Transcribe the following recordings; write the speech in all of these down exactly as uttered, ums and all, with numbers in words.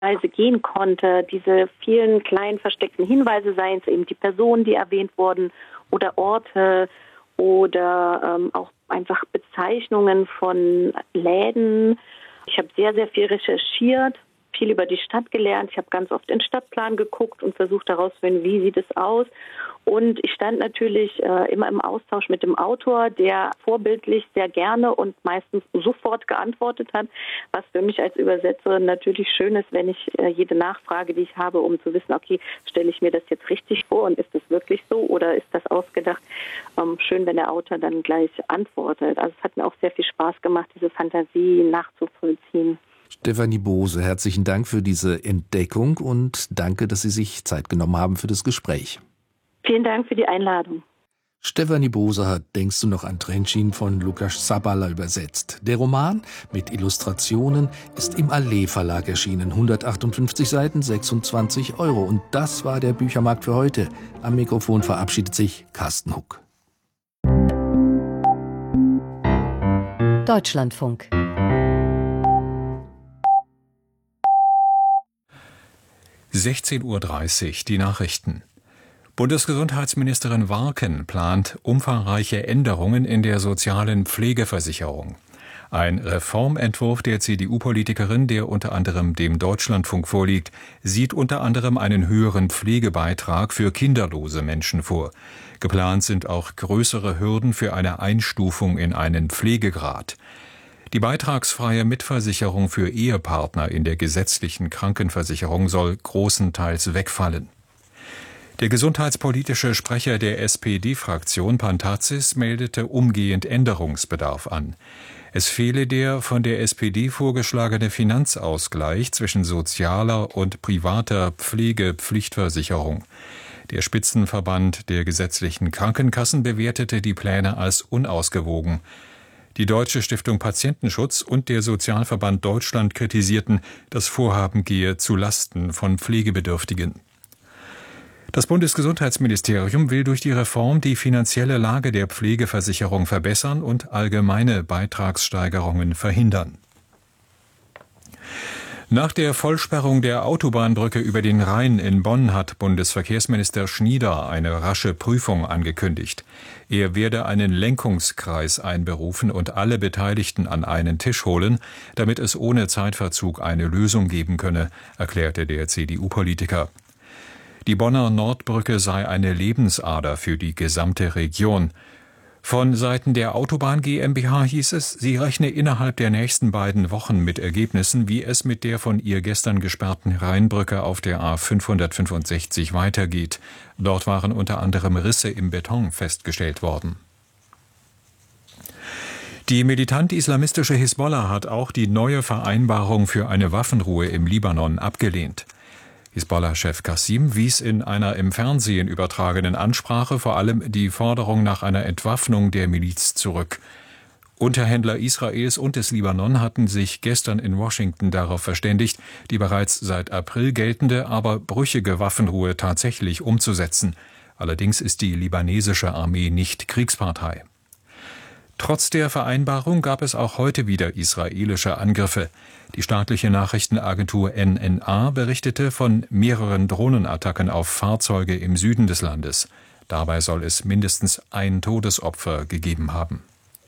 Reise gehen konnte, diese vielen kleinen versteckten Hinweise, seien es eben die Personen, die erwähnt wurden, oder Orte oder ähm, auch einfach Bezeichnungen von Läden. Ich habe sehr, sehr viel recherchiert, viel über die Stadt gelernt. Ich habe ganz oft in den Stadtplan geguckt und versucht herauszufinden, wie sieht es aus. Und ich stand natürlich äh, immer im Austausch mit dem Autor, der vorbildlich sehr gerne und meistens sofort geantwortet hat, was für mich als Übersetzerin natürlich schön ist, wenn ich äh, jede Nachfrage, die ich habe, um zu wissen, okay, stelle ich mir das jetzt richtig vor und ist das wirklich so oder ist das ausgedacht? Ähm, schön, wenn der Autor dann gleich antwortet. Also es hat mir auch sehr viel Spaß gemacht, diese Fantasie nachzuvollziehen. Stefanie Bose, herzlichen Dank für diese Entdeckung und danke, dass Sie sich Zeit genommen haben für das Gespräch. Vielen Dank für die Einladung. Stefanie Bose hat Denkst du noch an Trenčín von Lukáš Zabala übersetzt. Der Roman mit Illustrationen ist im Allee Verlag erschienen. hundertachtundfünfzig Seiten, sechsundzwanzig Euro. Und das war der Büchermarkt für heute. Am Mikrofon verabschiedet sich Carsten Huck. Deutschlandfunk. sechzehn Uhr dreißig, die Nachrichten. Bundesgesundheitsministerin Warken plant umfangreiche Änderungen in der sozialen Pflegeversicherung. Ein Reformentwurf der C D U-Politikerin, der unter anderem dem Deutschlandfunk vorliegt, sieht unter anderem einen höheren Pflegebeitrag für kinderlose Menschen vor. Geplant sind auch größere Hürden für eine Einstufung in einen Pflegegrad. Die beitragsfreie Mitversicherung für Ehepartner in der gesetzlichen Krankenversicherung soll großenteils wegfallen. Der gesundheitspolitische Sprecher der S P D-Fraktion Pantazis meldete umgehend Änderungsbedarf an. Es fehle der von der S P D vorgeschlagene Finanzausgleich zwischen sozialer und privater Pflegepflichtversicherung. Der Spitzenverband der gesetzlichen Krankenkassen bewertete die Pläne als unausgewogen. Die Deutsche Stiftung Patientenschutz und der Sozialverband Deutschland kritisierten, das Vorhaben gehe zu Lasten von Pflegebedürftigen. Das Bundesgesundheitsministerium will durch die Reform die finanzielle Lage der Pflegeversicherung verbessern und allgemeine Beitragssteigerungen verhindern. Nach der Vollsperrung der Autobahnbrücke über den Rhein in Bonn hat Bundesverkehrsminister Schnieder eine rasche Prüfung angekündigt. Er werde einen Lenkungskreis einberufen und alle Beteiligten an einen Tisch holen, damit es ohne Zeitverzug eine Lösung geben könne, erklärte der C D U-Politiker. Die Bonner Nordbrücke sei eine Lebensader für die gesamte Region. Von Seiten der Autobahn GmbH hieß es, sie rechne innerhalb der nächsten beiden Wochen mit Ergebnissen, wie es mit der von ihr gestern gesperrten Rheinbrücke auf der A fünfhundertfünfundsechzig weitergeht. Dort waren unter anderem Risse im Beton festgestellt worden. Die militant-islamistische Hisbollah hat auch die neue Vereinbarung für eine Waffenruhe im Libanon abgelehnt. Hisbollah-Chef Qassim wies in einer im Fernsehen übertragenen Ansprache vor allem die Forderung nach einer Entwaffnung der Miliz zurück. Unterhändler Israels und des Libanon hatten sich gestern in Washington darauf verständigt, die bereits seit April geltende, aber brüchige Waffenruhe tatsächlich umzusetzen. Allerdings ist die libanesische Armee nicht Kriegspartei. Trotz der Vereinbarung gab es auch heute wieder israelische Angriffe. Die staatliche Nachrichtenagentur N N A berichtete von mehreren Drohnenattacken auf Fahrzeuge im Süden des Landes. Dabei soll es mindestens ein Todesopfer gegeben haben.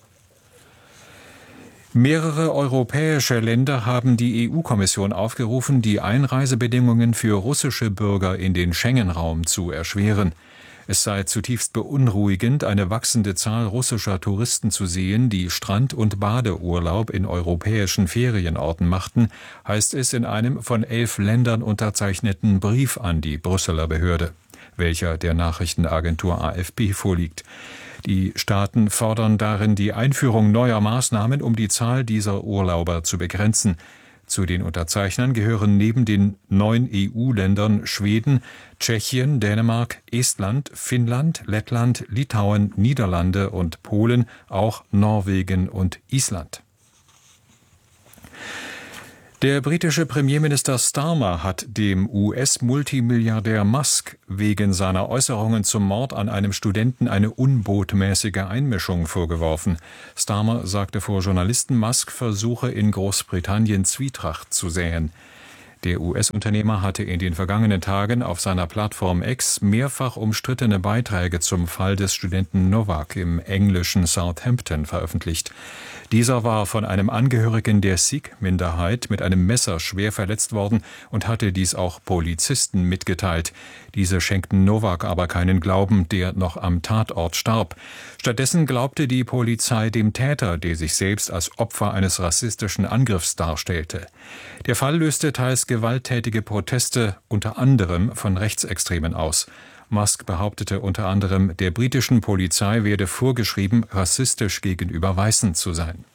Mehrere europäische Länder haben die E U-Kommission aufgerufen, die Einreisebedingungen für russische Bürger in den Schengen-Raum zu erschweren. Es sei zutiefst beunruhigend, eine wachsende Zahl russischer Touristen zu sehen, die Strand- und Badeurlaub in europäischen Ferienorten machten, heißt es in einem von elf Ländern unterzeichneten Brief an die Brüsseler Behörde, welcher der Nachrichtenagentur A F P vorliegt. Die Staaten fordern darin die Einführung neuer Maßnahmen, um die Zahl dieser Urlauber zu begrenzen. Zu den Unterzeichnern gehören neben den neun E U-Ländern Schweden, Tschechien, Dänemark, Estland, Finnland, Lettland, Litauen, Niederlande und Polen auch Norwegen und Island. Der britische Premierminister Starmer hat dem U S-Multimilliardär Musk wegen seiner Äußerungen zum Mord an einem Studenten eine unbotmäßige Einmischung vorgeworfen. Starmer sagte vor Journalisten, Musk versuche in Großbritannien Zwietracht zu säen. Der U S-Unternehmer hatte in den vergangenen Tagen auf seiner Plattform X mehrfach umstrittene Beiträge zum Fall des Studenten Novak im englischen Southampton veröffentlicht. Dieser war von einem Angehörigen der Sikh-Minderheit mit einem Messer schwer verletzt worden und hatte dies auch Polizisten mitgeteilt. Diese schenkten Novak aber keinen Glauben, der noch am Tatort starb. Stattdessen glaubte die Polizei dem Täter, der sich selbst als Opfer eines rassistischen Angriffs darstellte. Der Fall löste teils gewalttätige Proteste, unter anderem von Rechtsextremen aus. Musk behauptete unter anderem, der britischen Polizei werde vorgeschrieben, rassistisch gegenüber Weißen zu sein.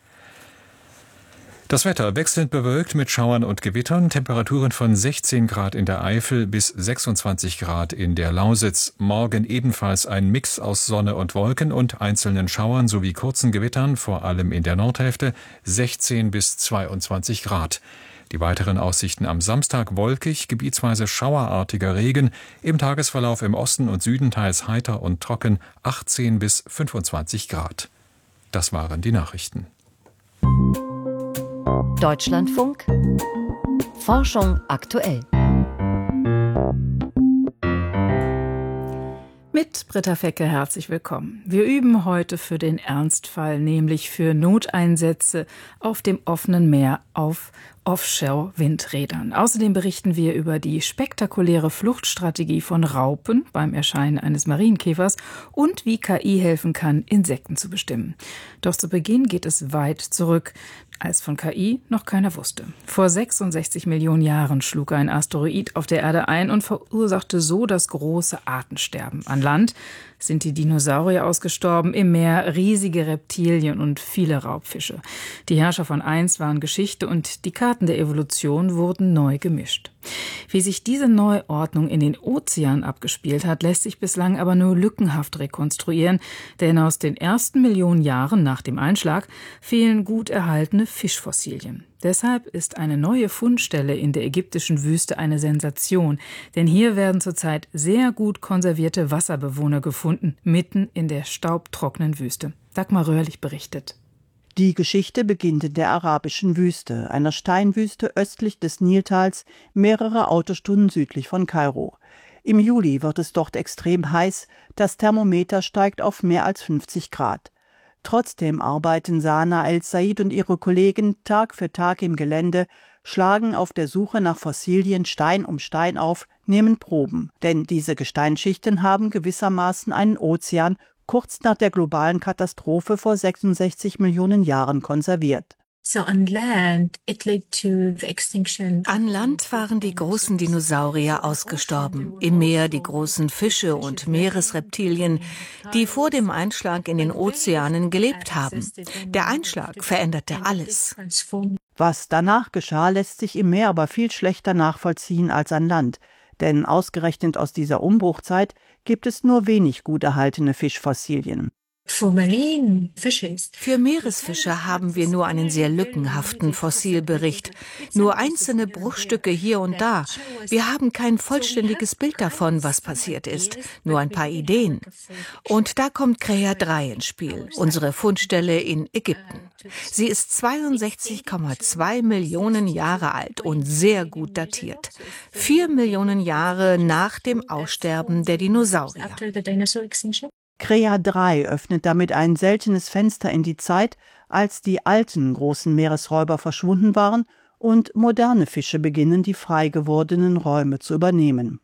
Das Wetter wechselnd bewölkt mit Schauern und Gewittern, Temperaturen von sechzehn Grad in der Eifel bis sechsundzwanzig Grad in der Lausitz. Morgen ebenfalls ein Mix aus Sonne und Wolken und einzelnen Schauern sowie kurzen Gewittern, vor allem in der Nordhälfte, sechzehn bis zweiundzwanzig Grad. Die weiteren Aussichten am Samstag wolkig, gebietsweise schauerartiger Regen, im Tagesverlauf im Osten und Süden teils heiter und trocken, achtzehn bis fünfundzwanzig Grad. Das waren die Nachrichten. Deutschlandfunk Forschung aktuell. Mit Britta Fecke herzlich willkommen. Wir üben heute für den Ernstfall, nämlich für Noteinsätze auf dem offenen Meer auf Offshore-Windrädern. Außerdem berichten wir über die spektakuläre Fluchtstrategie von Raupen beim Erscheinen eines Marienkäfers und wie K I helfen kann, Insekten zu bestimmen. Doch zu Beginn geht es weit zurück, als von K I noch keiner wusste. Vor sechsundsechzig Millionen Jahren schlug ein Asteroid auf der Erde ein und verursachte so das große Artensterben. An Land sind die Dinosaurier ausgestorben, im Meer riesige Reptilien und viele Raubfische. Die Herrscher von einst waren Geschichte und die Karten der Evolution wurden neu gemischt. Wie sich diese Neuordnung in den Ozeanen abgespielt hat, lässt sich bislang aber nur lückenhaft rekonstruieren, denn aus den ersten Millionen Jahren nach dem Einschlag fehlen gut erhaltene Fischfossilien. Deshalb ist eine neue Fundstelle in der ägyptischen Wüste eine Sensation, denn hier werden zurzeit sehr gut konservierte Wasserbewohner gefunden, mitten in der staubtrockenen Wüste. Dagmar Röhrlich berichtet. Die Geschichte beginnt in der arabischen Wüste, einer Steinwüste östlich des Niltals, mehrere Autostunden südlich von Kairo. Im Juli wird es dort extrem heiß, das Thermometer steigt auf mehr als fünfzig Grad. Trotzdem arbeiten Sana El-Said und ihre Kollegen Tag für Tag im Gelände, schlagen auf der Suche nach Fossilien Stein um Stein auf, nehmen Proben. Denn diese Gesteinsschichten haben gewissermaßen einen Ozean kurz nach der globalen Katastrophe vor sechsundsechzig Millionen Jahren konserviert. So on land, it led to the extinction. An Land waren die großen Dinosaurier ausgestorben, im Meer die großen Fische und Meeresreptilien, die vor dem Einschlag in den Ozeanen gelebt haben. Der Einschlag veränderte alles. Was danach geschah, lässt sich im Meer aber viel schlechter nachvollziehen als an Land, denn ausgerechnet aus dieser Umbruchzeit gibt es nur wenig gut erhaltene Fischfossilien. Für Meeresfische haben wir nur einen sehr lückenhaften Fossilbericht. Nur einzelne Bruchstücke hier und da. Wir haben kein vollständiges Bild davon, was passiert ist. Nur ein paar Ideen. Und da kommt Krea drei ins Spiel, unsere Fundstelle in Ägypten. Sie ist zweiundsechzig Komma zwei Millionen Jahre alt und sehr gut datiert. Vier Millionen Jahre nach dem Aussterben der Dinosaurier. Krea drei öffnet damit ein seltenes Fenster in die Zeit, als die alten großen Meeresräuber verschwunden waren und moderne Fische beginnen, die frei gewordenen Räume zu übernehmen.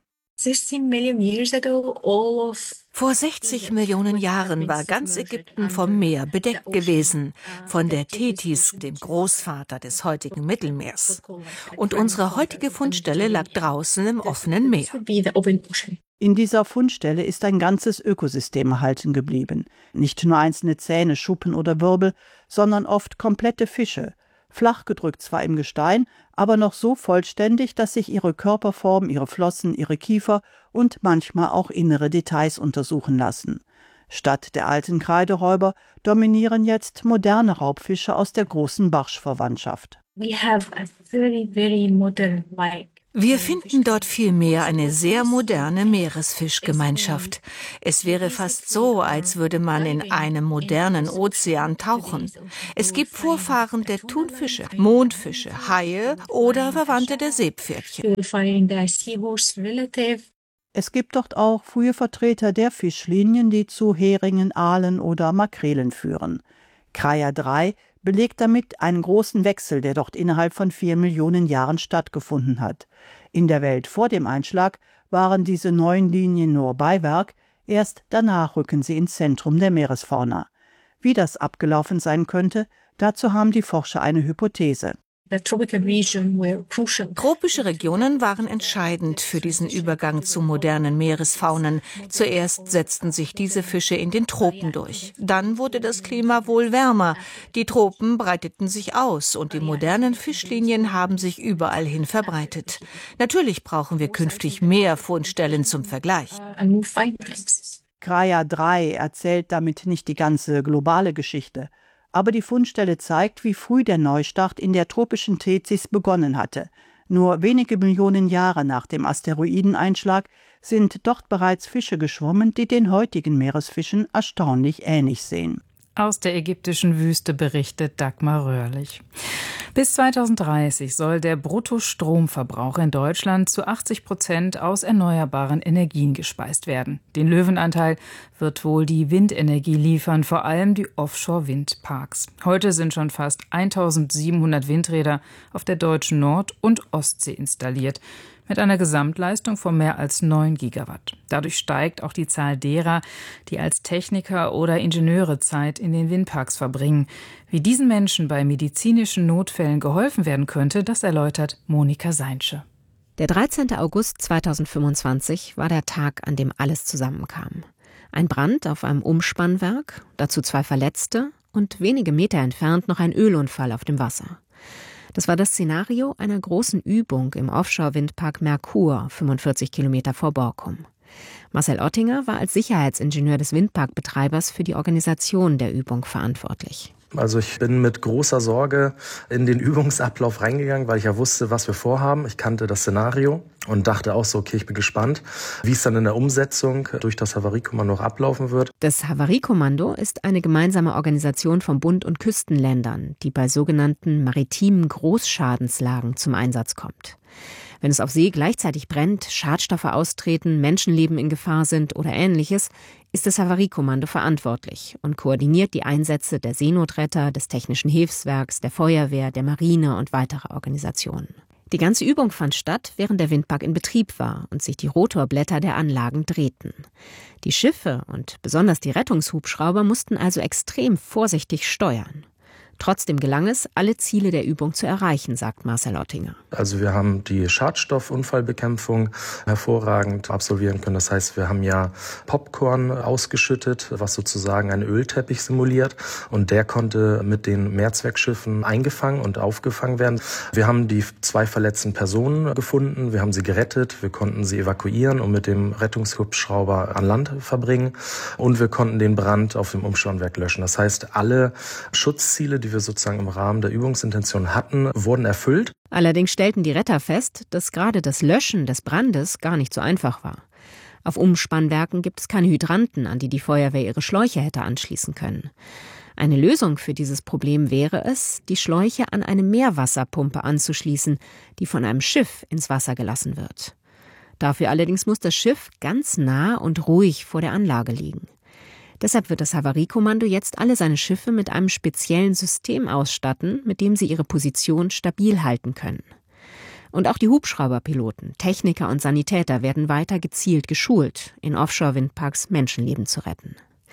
Vor sechzig Millionen Jahren war ganz Ägypten vom Meer bedeckt gewesen, von der Tethys, dem Großvater des heutigen Mittelmeers. Und unsere heutige Fundstelle lag draußen im offenen Meer. In dieser Fundstelle ist ein ganzes Ökosystem erhalten geblieben. Nicht nur einzelne Zähne, Schuppen oder Wirbel, sondern oft komplette Fische. Flach gedrückt zwar im Gestein, aber noch so vollständig, dass sich ihre Körperform, ihre Flossen, ihre Kiefer und manchmal auch innere Details untersuchen lassen. Statt der alten Kreideräuber dominieren jetzt moderne Raubfische aus der großen Barschverwandtschaft. We have a very, very modern like Wir finden dort vielmehr eine sehr moderne Meeresfischgemeinschaft. Es wäre fast so, als würde man in einem modernen Ozean tauchen. Es gibt Vorfahren der Thunfische, Mondfische, Haie oder Verwandte der Seepferdchen. Es gibt dort auch frühe Vertreter der Fischlinien, die zu Heringen, Aalen oder Makrelen führen. Kraja drei belegt damit einen großen Wechsel, der dort innerhalb von vier Millionen Jahren stattgefunden hat. In der Welt vor dem Einschlag waren diese neuen Linien nur Beiwerk, erst danach rücken sie ins Zentrum der Meeresfauna. Wie das abgelaufen sein könnte, dazu haben die Forscher eine Hypothese. Tropische Regionen waren entscheidend für diesen Übergang zu modernen Meeresfaunen. Zuerst setzten sich diese Fische in den Tropen durch. Dann wurde das Klima wohl wärmer. Die Tropen breiteten sich aus und die modernen Fischlinien haben sich überall hin verbreitet. Natürlich brauchen wir künftig mehr Fundstellen zum Vergleich. Kraja drei erzählt damit nicht die ganze globale Geschichte. Aber die Fundstelle zeigt, wie früh der Neustart in der tropischen Tethys begonnen hatte. Nur wenige Millionen Jahre nach dem Asteroideneinschlag sind dort bereits Fische geschwommen, die den heutigen Meeresfischen erstaunlich ähnlich sehen. Aus der ägyptischen Wüste berichtet Dagmar Röhrlich. Bis zweitausenddreißig soll der Bruttostromverbrauch in Deutschland zu achtzig Prozent aus erneuerbaren Energien gespeist werden. Den Löwenanteil wird wohl die Windenergie liefern, vor allem die Offshore-Windparks. Heute sind schon fast eintausendsiebenhundert Windräder auf der deutschen Nord- und Ostsee installiert, mit einer Gesamtleistung von mehr als neun Gigawatt. Dadurch steigt auch die Zahl derer, die als Techniker oder Ingenieure Zeit in den Windparks verbringen. Wie diesen Menschen bei medizinischen Notfällen geholfen werden könnte, das erläutert Monika Seinsche. Der dreizehnte August zweitausendfünfundzwanzig war der Tag, an dem alles zusammenkam. Ein Brand auf einem Umspannwerk, dazu zwei Verletzte und wenige Meter entfernt noch ein Ölunfall auf dem Wasser. Das war das Szenario einer großen Übung im Offshore-Windpark Merkur, fünfundvierzig Kilometer vor Borkum. Marcel Ottinger war als Sicherheitsingenieur des Windparkbetreibers für die Organisation der Übung verantwortlich. Also ich bin mit großer Sorge in den Übungsablauf reingegangen, weil ich ja wusste, was wir vorhaben. Ich kannte das Szenario und dachte auch so, okay, ich bin gespannt, wie es dann in der Umsetzung durch das Havariekommando noch ablaufen wird. Das Havariekommando ist eine gemeinsame Organisation von Bund- und Küstenländern, die bei sogenannten maritimen Großschadenslagen zum Einsatz kommt. Wenn es auf See gleichzeitig brennt, Schadstoffe austreten, Menschenleben in Gefahr sind oder Ähnliches, ist das Havariekommando verantwortlich und koordiniert die Einsätze der Seenotretter, des Technischen Hilfswerks, der Feuerwehr, der Marine und weiterer Organisationen. Die ganze Übung fand statt, während der Windpark in Betrieb war und sich die Rotorblätter der Anlagen drehten. Die Schiffe und besonders die Rettungshubschrauber mussten also extrem vorsichtig steuern. Trotzdem gelang es, alle Ziele der Übung zu erreichen, sagt Marcel Ottinger. Also wir haben die Schadstoffunfallbekämpfung hervorragend absolvieren können. Das heißt, wir haben ja Popcorn ausgeschüttet, was sozusagen einen Ölteppich simuliert. Und der konnte mit den Mehrzweckschiffen eingefangen und aufgefangen werden. Wir haben die zwei verletzten Personen gefunden. Wir haben sie gerettet. Wir konnten sie evakuieren und mit dem Rettungshubschrauber an Land verbringen. Und wir konnten den Brand auf dem Umspannwerk löschen. Das heißt, alle Schutzziele, die die wir sozusagen im Rahmen der Übungsintention hatten, wurden erfüllt. Allerdings stellten die Retter fest, dass gerade das Löschen des Brandes gar nicht so einfach war. Auf Umspannwerken gibt es keine Hydranten, an die die Feuerwehr ihre Schläuche hätte anschließen können. Eine Lösung für dieses Problem wäre es, die Schläuche an eine Meerwasserpumpe anzuschließen, die von einem Schiff ins Wasser gelassen wird. Dafür allerdings muss das Schiff ganz nah und ruhig vor der Anlage liegen. Deshalb wird das Havariekommando jetzt alle seine Schiffe mit einem speziellen System ausstatten, mit dem sie ihre Position stabil halten können. Und auch die Hubschrauberpiloten, Techniker und Sanitäter werden weiter gezielt geschult, in Offshore-Windparks Menschenleben zu retten.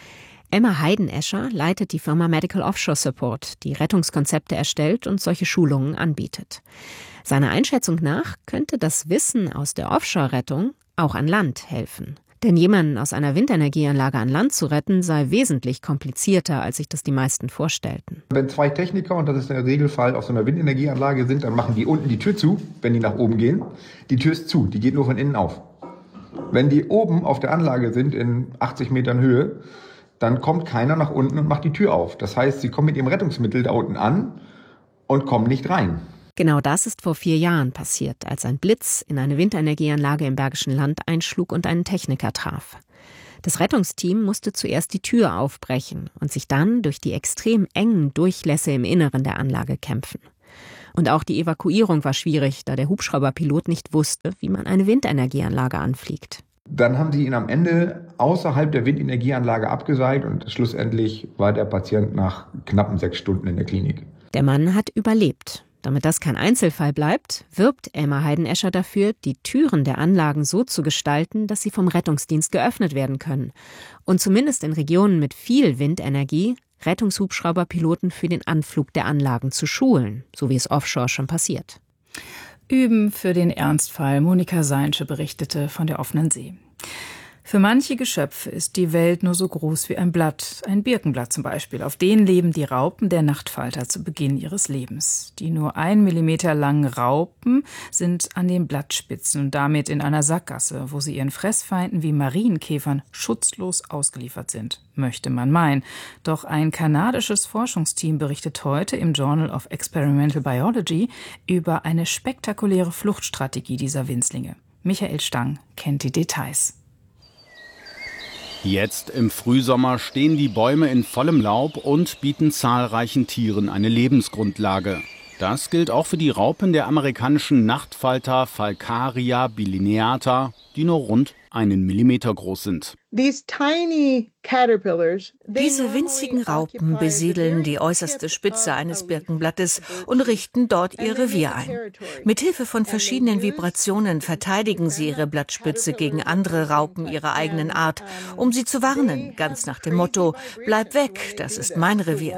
Emma Heidenescher leitet die Firma Medical Offshore Support, die Rettungskonzepte erstellt und solche Schulungen anbietet. Seiner Einschätzung nach könnte das Wissen aus der Offshore-Rettung auch an Land helfen. Denn jemanden aus einer Windenergieanlage an Land zu retten, sei wesentlich komplizierter, als sich das die meisten vorstellten. Wenn zwei Techniker, und das ist der Regelfall auf so einer Windenergieanlage sind, dann machen die unten die Tür zu, wenn die nach oben gehen. Die Tür ist zu, die geht nur von innen auf. Wenn die oben auf der Anlage sind, in achtzig Metern Höhe, dann kommt keiner nach unten und macht die Tür auf. Das heißt, sie kommen mit ihrem Rettungsmittel da unten an und kommen nicht rein. Genau das ist vor vier Jahren passiert, als ein Blitz in eine Windenergieanlage im Bergischen Land einschlug und einen Techniker traf. Das Rettungsteam musste zuerst die Tür aufbrechen und sich dann durch die extrem engen Durchlässe im Inneren der Anlage kämpfen. Und auch die Evakuierung war schwierig, da der Hubschrauberpilot nicht wusste, wie man eine Windenergieanlage anfliegt. Dann haben sie ihn am Ende außerhalb der Windenergieanlage abgeseilt und schlussendlich war der Patient nach knappen sechs Stunden in der Klinik. Der Mann hat überlebt. Damit das kein Einzelfall bleibt, wirbt Elmar Heidenäscher dafür, die Türen der Anlagen so zu gestalten, dass sie vom Rettungsdienst geöffnet werden können. Und zumindest in Regionen mit viel Windenergie Rettungshubschrauberpiloten für den Anflug der Anlagen zu schulen, so wie es offshore schon passiert. Üben für den Ernstfall. Monika Seinsche berichtete von der offenen See. Für manche Geschöpfe ist die Welt nur so groß wie ein Blatt, ein Birkenblatt zum Beispiel. Auf denen leben die Raupen der Nachtfalter zu Beginn ihres Lebens. Die nur ein Millimeter langen Raupen sind an den Blattspitzen und damit in einer Sackgasse, wo sie ihren Fressfeinden wie Marienkäfern schutzlos ausgeliefert sind, möchte man meinen. Doch ein kanadisches Forschungsteam berichtet heute im Journal of Experimental Biology über eine spektakuläre Fluchtstrategie dieser Winzlinge. Michael Stang kennt die Details. Jetzt im Frühsommer stehen die Bäume in vollem Laub und bieten zahlreichen Tieren eine Lebensgrundlage. Das gilt auch für die Raupen der amerikanischen Nachtfalter Falcaria bilineata, die nur rund einen Millimeter groß sind. Diese winzigen Raupen besiedeln die äußerste Spitze eines Birkenblattes und richten dort ihr Revier ein. Mithilfe von verschiedenen Vibrationen verteidigen sie ihre Blattspitze gegen andere Raupen ihrer eigenen Art, um sie zu warnen, ganz nach dem Motto: Bleib weg, das ist mein Revier.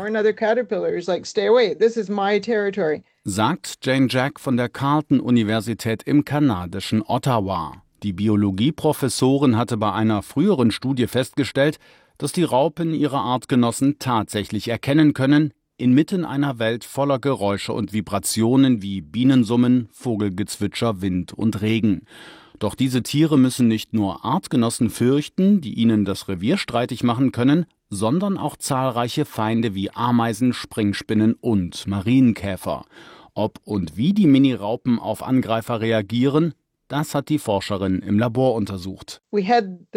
Sagt Jane Jack von der Carleton-Universität im kanadischen Ottawa. Die Biologieprofessorin hatte bei einer früheren Studie festgestellt, dass die Raupen ihre Artgenossen tatsächlich erkennen können, inmitten einer Welt voller Geräusche und Vibrationen wie Bienensummen, Vogelgezwitscher, Wind und Regen. Doch diese Tiere müssen nicht nur Artgenossen fürchten, die ihnen das Revier streitig machen können, sondern auch zahlreiche Feinde wie Ameisen, Springspinnen und Marienkäfer. Ob und wie die Miniraupen auf Angreifer reagieren, das hat die Forscherin im Labor untersucht. Wir haben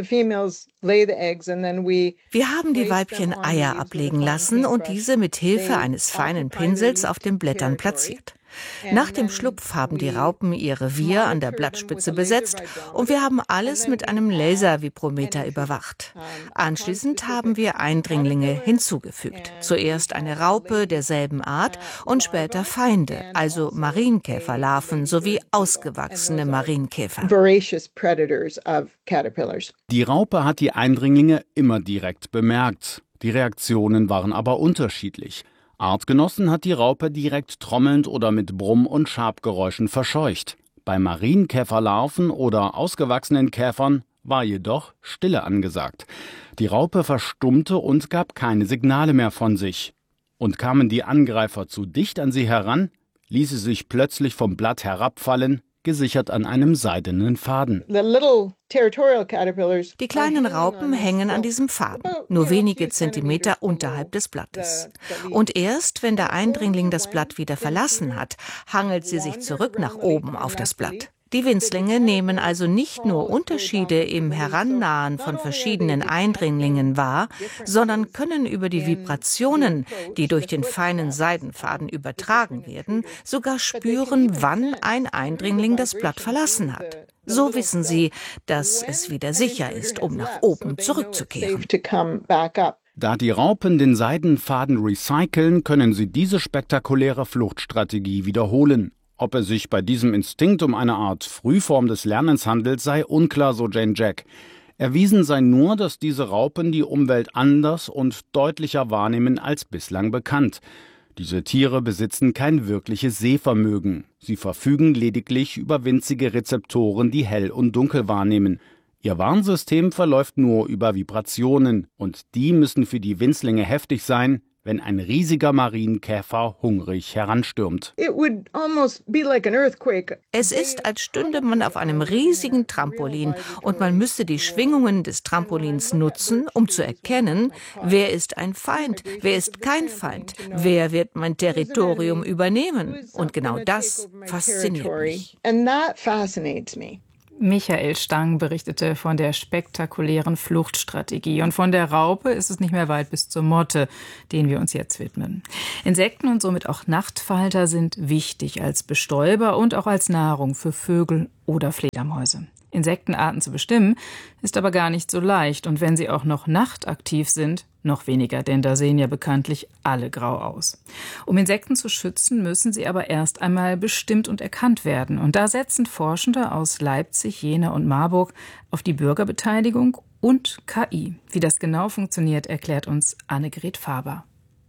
die Weibchen Eier ablegen lassen und diese mit Hilfe eines feinen Pinsels auf den Blättern platziert. Nach dem Schlupf haben die Raupen ihr Revier an der Blattspitze besetzt und wir haben alles mit einem Laservibrometer überwacht. Anschließend haben wir Eindringlinge hinzugefügt. Zuerst eine Raupe derselben Art und später Feinde, also Marienkäferlarven sowie ausgewachsene Marienkäfer. Die Raupe hat die Eindringlinge immer direkt bemerkt. Die Reaktionen waren aber unterschiedlich. Artgenossen hat die Raupe direkt trommelnd oder mit Brumm- und Schabgeräuschen verscheucht. Bei Marienkäferlarven oder ausgewachsenen Käfern war jedoch Stille angesagt. Die Raupe verstummte und gab keine Signale mehr von sich. Und kamen die Angreifer zu dicht an sie heran, ließ sie sich plötzlich vom Blatt herabfallen, gesichert an einem seidenen Faden. Die kleinen Raupen hängen an diesem Faden, nur wenige Zentimeter unterhalb des Blattes. Und erst, wenn der Eindringling das Blatt wieder verlassen hat, hangelt sie sich zurück nach oben auf das Blatt. Die Winzlinge nehmen also nicht nur Unterschiede im Herannahen von verschiedenen Eindringlingen wahr, sondern können über die Vibrationen, die durch den feinen Seidenfaden übertragen werden, sogar spüren, wann ein Eindringling das Blatt verlassen hat. So wissen sie, dass es wieder sicher ist, um nach oben zurückzukehren. Da die Raupen den Seidenfaden recyceln, können sie diese spektakuläre Fluchtstrategie wiederholen. Ob es sich bei diesem Instinkt um eine Art Frühform des Lernens handelt, sei unklar, so Jane Jack. Erwiesen sei nur, dass diese Raupen die Umwelt anders und deutlicher wahrnehmen als bislang bekannt. Diese Tiere besitzen kein wirkliches Sehvermögen. Sie verfügen lediglich über winzige Rezeptoren, die hell und dunkel wahrnehmen. Ihr Warnsystem verläuft nur über Vibrationen und die müssen für die Winzlinge heftig sein, wenn ein riesiger Marienkäfer hungrig heranstürmt. Es ist, als stünde man auf einem riesigen Trampolin und man müsste die Schwingungen des Trampolins nutzen, um zu erkennen, wer ist ein Feind, wer ist kein Feind, wer wird mein Territorium übernehmen. Und genau das fasziniert mich. Michael Stang berichtete von der spektakulären Fluchtstrategie. Und von der Raupe ist es nicht mehr weit bis zur Motte, denen wir uns jetzt widmen. Insekten und somit auch Nachtfalter sind wichtig als Bestäuber und auch als Nahrung für Vögel oder Fledermäuse. Insektenarten zu bestimmen, ist aber gar nicht so leicht. Und wenn sie auch noch nachtaktiv sind, noch weniger, denn da sehen ja bekanntlich alle grau aus. Um Insekten zu schützen, müssen sie aber erst einmal bestimmt und erkannt werden. Und da setzen Forschende aus Leipzig, Jena und Marburg auf die Bürgerbeteiligung und K I. Wie das genau funktioniert, erklärt uns Annegret Faber.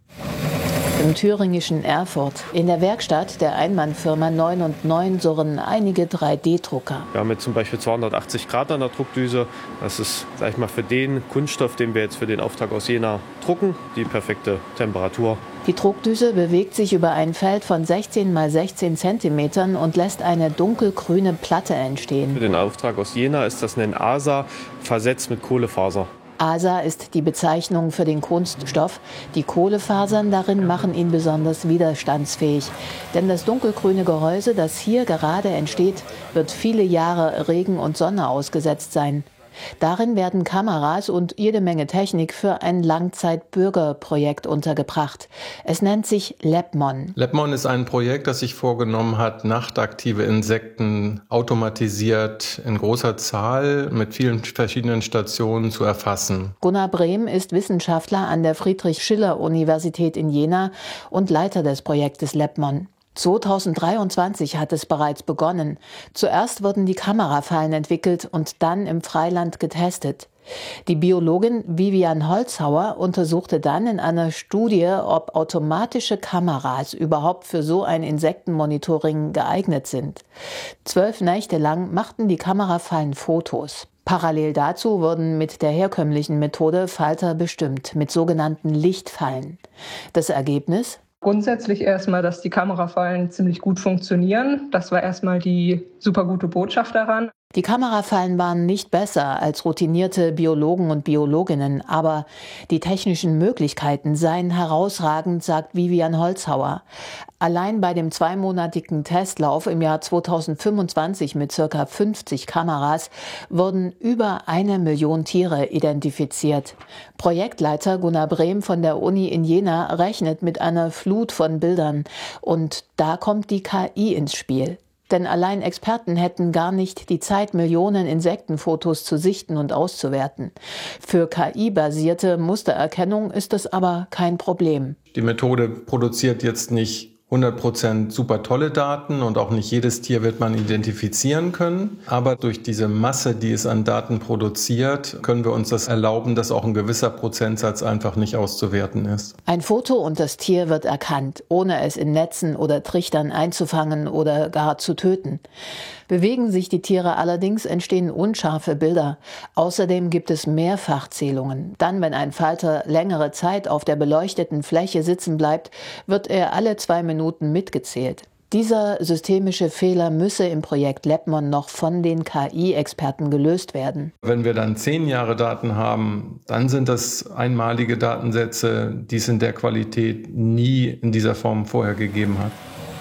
Im thüringischen Erfurt, in der Werkstatt der Einmannfirma neun und neun surren einige drei D Drucker. Wir haben jetzt zum Beispiel zweihundertachtzig Grad an der Druckdüse. Das ist, sag ich mal, für den Kunststoff, den wir jetzt für den Auftrag aus Jena drucken, die perfekte Temperatur. Die Druckdüse bewegt sich über ein Feld von sechzehn mal sechzehn Zentimetern und lässt eine dunkelgrüne Platte entstehen. Für den Auftrag aus Jena ist das ein A S A versetzt mit Kohlefaser. A S A ist die Bezeichnung für den Kunststoff. Die Kohlefasern darin machen ihn besonders widerstandsfähig. Denn das dunkelgrüne Gehäuse, das hier gerade entsteht, wird viele Jahre Regen und Sonne ausgesetzt sein. Darin werden Kameras und jede Menge Technik für ein Langzeit-Bürgerprojekt untergebracht. Es nennt sich LabMon. LabMon ist ein Projekt, das sich vorgenommen hat, nachtaktive Insekten automatisiert in großer Zahl mit vielen verschiedenen Stationen zu erfassen. Gunnar Brehm ist Wissenschaftler an der Friedrich-Schiller-Universität in Jena und Leiter des Projektes LabMon. zweitausenddreiundzwanzig hat es bereits begonnen. Zuerst wurden die Kamerafallen entwickelt und dann im Freiland getestet. Die Biologin Vivian Holzhauer untersuchte dann in einer Studie, ob automatische Kameras überhaupt für so ein Insektenmonitoring geeignet sind. Zwölf Nächte lang machten die Kamerafallen Fotos. Parallel dazu wurden mit der herkömmlichen Methode Falter bestimmt, mit sogenannten Lichtfallen. Das Ergebnis? Grundsätzlich erstmal, dass die Kamerafallen ziemlich gut funktionieren. Das war erstmal die super gute Botschaft daran. Die Kamerafallen waren nicht besser als routinierte Biologen und Biologinnen, aber die technischen Möglichkeiten seien herausragend, sagt Vivian Holzhauer. Allein bei dem zweimonatigen Testlauf im Jahr zweitausendfünfundzwanzig mit circa fünfzig Kameras wurden über eine Million Tiere identifiziert. Projektleiter Gunnar Brehm von der Uni in Jena rechnet mit einer Flut von Bildern. Und da kommt die K I ins Spiel. Denn allein Experten hätten gar nicht die Zeit, Millionen Insektenfotos zu sichten und auszuwerten. Für K I-basierte Mustererkennung ist das aber kein Problem. Die Methode produziert jetzt nicht hundert Prozent super tolle Daten und auch nicht jedes Tier wird man identifizieren können. Aber durch diese Masse, die es an Daten produziert, können wir uns das erlauben, dass auch ein gewisser Prozentsatz einfach nicht auszuwerten ist. Ein Foto und das Tier wird erkannt, ohne es in Netzen oder Trichtern einzufangen oder gar zu töten. Bewegen sich die Tiere allerdings, entstehen unscharfe Bilder. Außerdem gibt es Mehrfachzählungen. Dann, wenn ein Falter längere Zeit auf der beleuchteten Fläche sitzen bleibt, wird er alle zwei Minuten mitgezählt. Dieser systemische Fehler müsse im Projekt LabMon noch von den K I-Experten gelöst werden. Wenn wir dann zehn Jahre Daten haben, dann sind das einmalige Datensätze, die es in der Qualität nie in dieser Form vorher gegeben hat.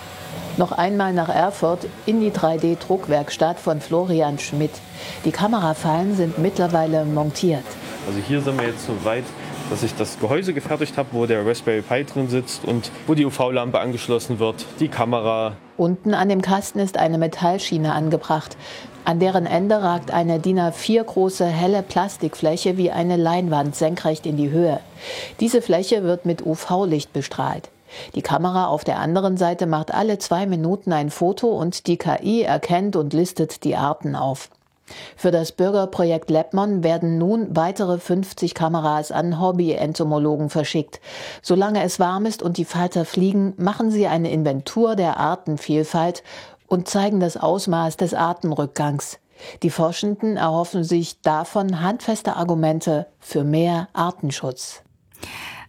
Noch einmal nach Erfurt in die drei D Druckwerkstatt von Florian Schmidt. Die Kamerafallen sind mittlerweile montiert. Also hier sind wir jetzt so weit, dass ich das Gehäuse gefertigt habe, wo der Raspberry Pi drin sitzt und wo die U V-Lampe angeschlossen wird, die Kamera. Unten an dem Kasten ist eine Metallschiene angebracht. An deren Ende ragt eine D I N A vier große helle Plastikfläche wie eine Leinwand senkrecht in die Höhe. Diese Fläche wird mit U V-Licht bestrahlt. Die Kamera auf der anderen Seite macht alle zwei Minuten ein Foto und die K I erkennt und listet die Arten auf. Für das Bürgerprojekt LabMon werden nun weitere fünfzig Kameras an Hobby-Entomologen verschickt. Solange es warm ist und die Falter fliegen, machen sie eine Inventur der Artenvielfalt und zeigen das Ausmaß des Artenrückgangs. Die Forschenden erhoffen sich davon handfeste Argumente für mehr Artenschutz.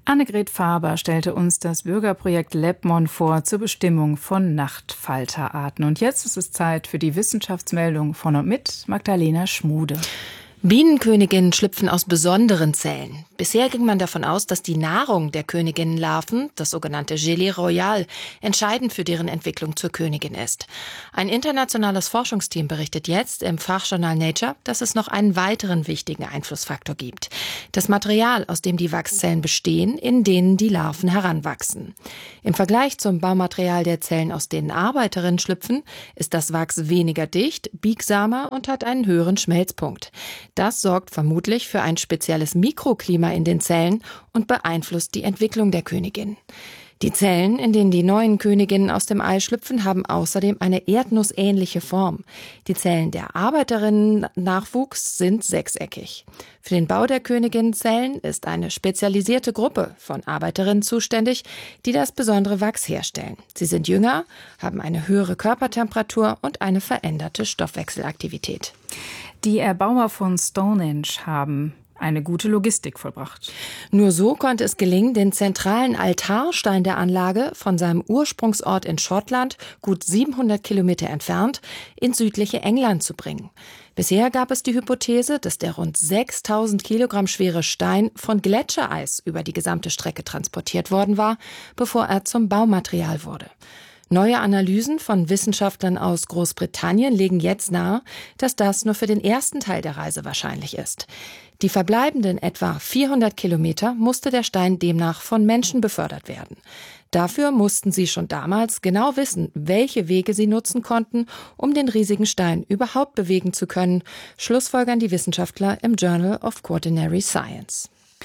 Annegret Faber stellte uns das Bürgerprojekt Lepmon vor zur Bestimmung von Nachtfalterarten. Und jetzt ist es Zeit für die Wissenschaftsmeldung von und mit Magdalena Schmude. Bienenköniginnen schlüpfen aus besonderen Zellen. Bisher ging man davon aus, dass die Nahrung der Königinnenlarven, das sogenannte Gelée Royal, entscheidend für deren Entwicklung zur Königin ist. Ein internationales Forschungsteam berichtet jetzt im Fachjournal Nature, dass es noch einen weiteren wichtigen Einflussfaktor gibt. Das Material, aus dem die Wachszellen bestehen, in denen die Larven heranwachsen. Im Vergleich zum Baumaterial der Zellen, aus denen Arbeiterinnen schlüpfen, ist das Wachs weniger dicht, biegsamer und hat einen höheren Schmelzpunkt. Das sorgt vermutlich für ein spezielles Mikroklima in den Zellen und beeinflusst die Entwicklung der Königin. Die Zellen, in denen die neuen Königinnen aus dem Ei schlüpfen, haben außerdem eine erdnussähnliche Form. Die Zellen der Arbeiterinnen-Nachwuchs sind sechseckig. Für den Bau der Königinnenzellen ist eine spezialisierte Gruppe von Arbeiterinnen zuständig, die das besondere Wachs herstellen. Sie sind jünger, haben eine höhere Körpertemperatur und eine veränderte Stoffwechselaktivität. Die Erbauer von Stonehenge haben eine gute Logistik vollbracht. Nur so konnte es gelingen, den zentralen Altarstein der Anlage von seinem Ursprungsort in Schottland, gut siebenhundert Kilometer entfernt, ins südliche England zu bringen. Bisher gab es die Hypothese, dass der rund sechstausend Kilogramm schwere Stein von Gletschereis über die gesamte Strecke transportiert worden war, bevor er zum Baumaterial wurde. Neue Analysen von Wissenschaftlern aus Großbritannien legen jetzt nahe, dass das nur für den ersten Teil der Reise wahrscheinlich ist. Die verbleibenden etwa vierhundert Kilometer musste der Stein demnach von Menschen befördert werden. Dafür mussten sie schon damals genau wissen, welche Wege sie nutzen konnten, um den riesigen Stein überhaupt bewegen zu können, schlussfolgern die Wissenschaftler im Journal of Quaternary Science.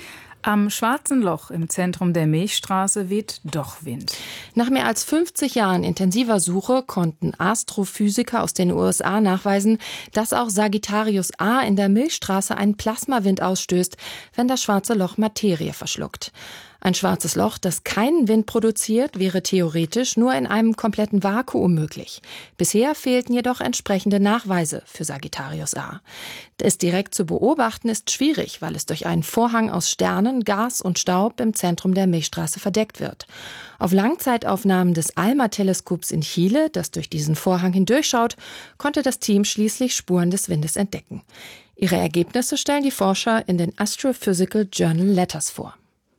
Am Schwarzen Loch im Zentrum der Milchstraße weht doch Wind. Nach mehr als fünfzig Jahren intensiver Suche konnten Astrophysiker aus den U S A nachweisen, dass auch Sagittarius A in der Milchstraße einen Plasmawind ausstößt, wenn das Schwarze Loch Materie verschluckt. Ein schwarzes Loch, das keinen Wind produziert, wäre theoretisch nur in einem kompletten Vakuum möglich. Bisher fehlten jedoch entsprechende Nachweise für Sagittarius A. Es direkt zu beobachten ist schwierig, weil es durch einen Vorhang aus Sternen, Gas und Staub im Zentrum der Milchstraße verdeckt wird. Auf Langzeitaufnahmen des ALMA-Teleskops in Chile, das durch diesen Vorhang hindurchschaut, konnte das Team schließlich Spuren des Windes entdecken. Ihre Ergebnisse stellen die Forscher in den Astrophysical Journal Letters vor.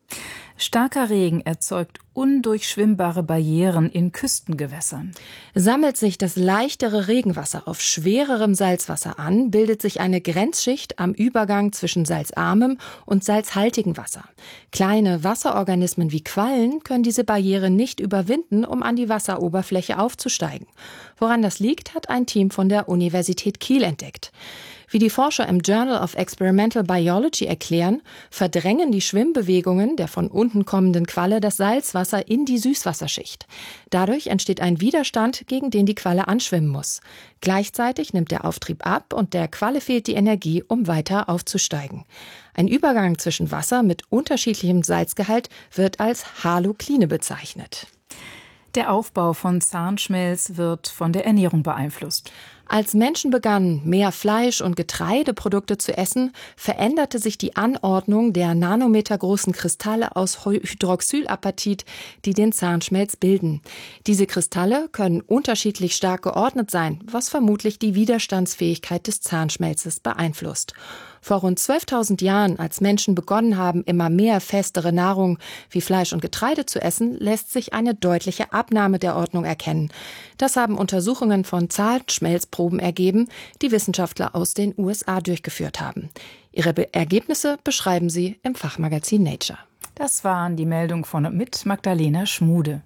Starker Regen erzeugt undurchschwimmbare Barrieren in Küstengewässern. Sammelt sich das leichtere Regenwasser auf schwererem Salzwasser an, bildet sich eine Grenzschicht am Übergang zwischen salzarmem und salzhaltigem Wasser. Kleine Wasserorganismen wie Quallen können diese Barriere nicht überwinden, um an die Wasseroberfläche aufzusteigen. Woran das liegt, hat ein Team von der Universität Kiel entdeckt. Wie die Forscher im Journal of Experimental Biology erklären, verdrängen die Schwimmbewegungen der von unten kommenden Qualle das Salzwasser in die Süßwasserschicht. Dadurch entsteht ein Widerstand, gegen den die Qualle anschwimmen muss. Gleichzeitig nimmt der Auftrieb ab und der Qualle fehlt die Energie, um weiter aufzusteigen. Ein Übergang zwischen Wasser mit unterschiedlichem Salzgehalt wird als Halokline bezeichnet. Der Aufbau von Zahnschmelz wird von der Ernährung beeinflusst. Als Menschen begannen, mehr Fleisch- und Getreideprodukte zu essen, veränderte sich die Anordnung der nanometergroßen Kristalle aus Hydroxylapatit, die den Zahnschmelz bilden. Diese Kristalle können unterschiedlich stark geordnet sein, was vermutlich die Widerstandsfähigkeit des Zahnschmelzes beeinflusst. Vor rund zwölftausend Jahren, als Menschen begonnen haben, immer mehr festere Nahrung wie Fleisch und Getreide zu essen, lässt sich eine deutliche Abnahme der Ordnung erkennen. Das haben Untersuchungen von Zahnschmelzproben ergeben, die Wissenschaftler aus den U S A durchgeführt haben. Ihre Be- Ergebnisse beschreiben sie im Fachmagazin Nature. Das waren die Meldungen von und mit Magdalena Schmude.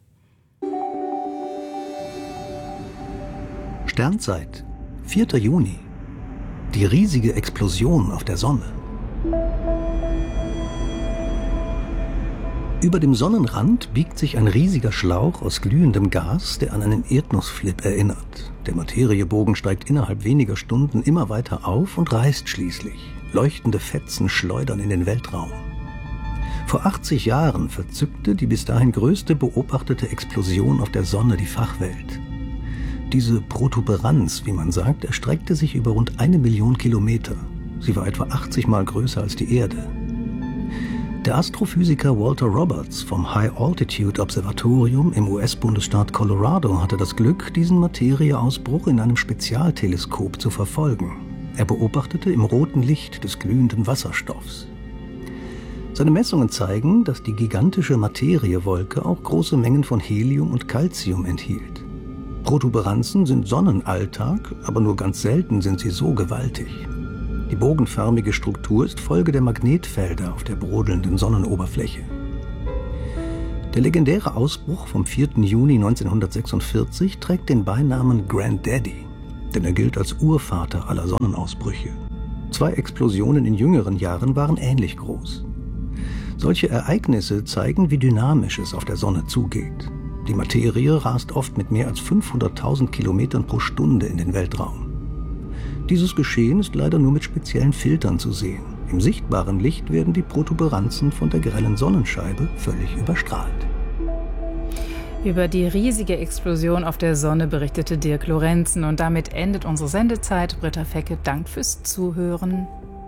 Sternzeit, vierter Juni. Die riesige Explosion auf der Sonne. Über dem Sonnenrand biegt sich ein riesiger Schlauch aus glühendem Gas, der an einen Erdnussflip erinnert. Der Materiebogen steigt innerhalb weniger Stunden immer weiter auf und reißt schließlich. Leuchtende Fetzen schleudern in den Weltraum. Vor achtzig Jahren verzückte die bis dahin größte beobachtete Explosion auf der Sonne die Fachwelt. Diese Protuberanz, wie man sagt, erstreckte sich über rund eine Million Kilometer. Sie war etwa achtzig Mal größer als die Erde. Der Astrophysiker Walter Roberts vom High Altitude Observatorium im U S-Bundesstaat Colorado hatte das Glück, diesen Materieausbruch in einem Spezialteleskop zu verfolgen. Er beobachtete im roten Licht des glühenden Wasserstoffs. Seine Messungen zeigen, dass die gigantische Materiewolke auch große Mengen von Helium und Calcium enthielt. Protuberanzen sind Sonnenalltag, aber nur ganz selten sind sie so gewaltig. Die bogenförmige Struktur ist Folge der Magnetfelder auf der brodelnden Sonnenoberfläche. Der legendäre Ausbruch vom vierten Juni neunzehnhundertsechsundvierzig trägt den Beinamen Granddaddy, denn er gilt als Urvater aller Sonnenausbrüche. Zwei Explosionen in jüngeren Jahren waren ähnlich groß. Solche Ereignisse zeigen, wie dynamisch es auf der Sonne zugeht. Die Materie rast oft mit mehr als fünfhunderttausend Kilometern pro Stunde in den Weltraum. Dieses Geschehen ist leider nur mit speziellen Filtern zu sehen. Im sichtbaren Licht werden die Protuberanzen von der grellen Sonnenscheibe völlig überstrahlt. Über die riesige Explosion auf der Sonne berichtete Dirk Lorenzen. Und damit endet unsere Sendezeit. Britta Fecke, Dank fürs Zuhören.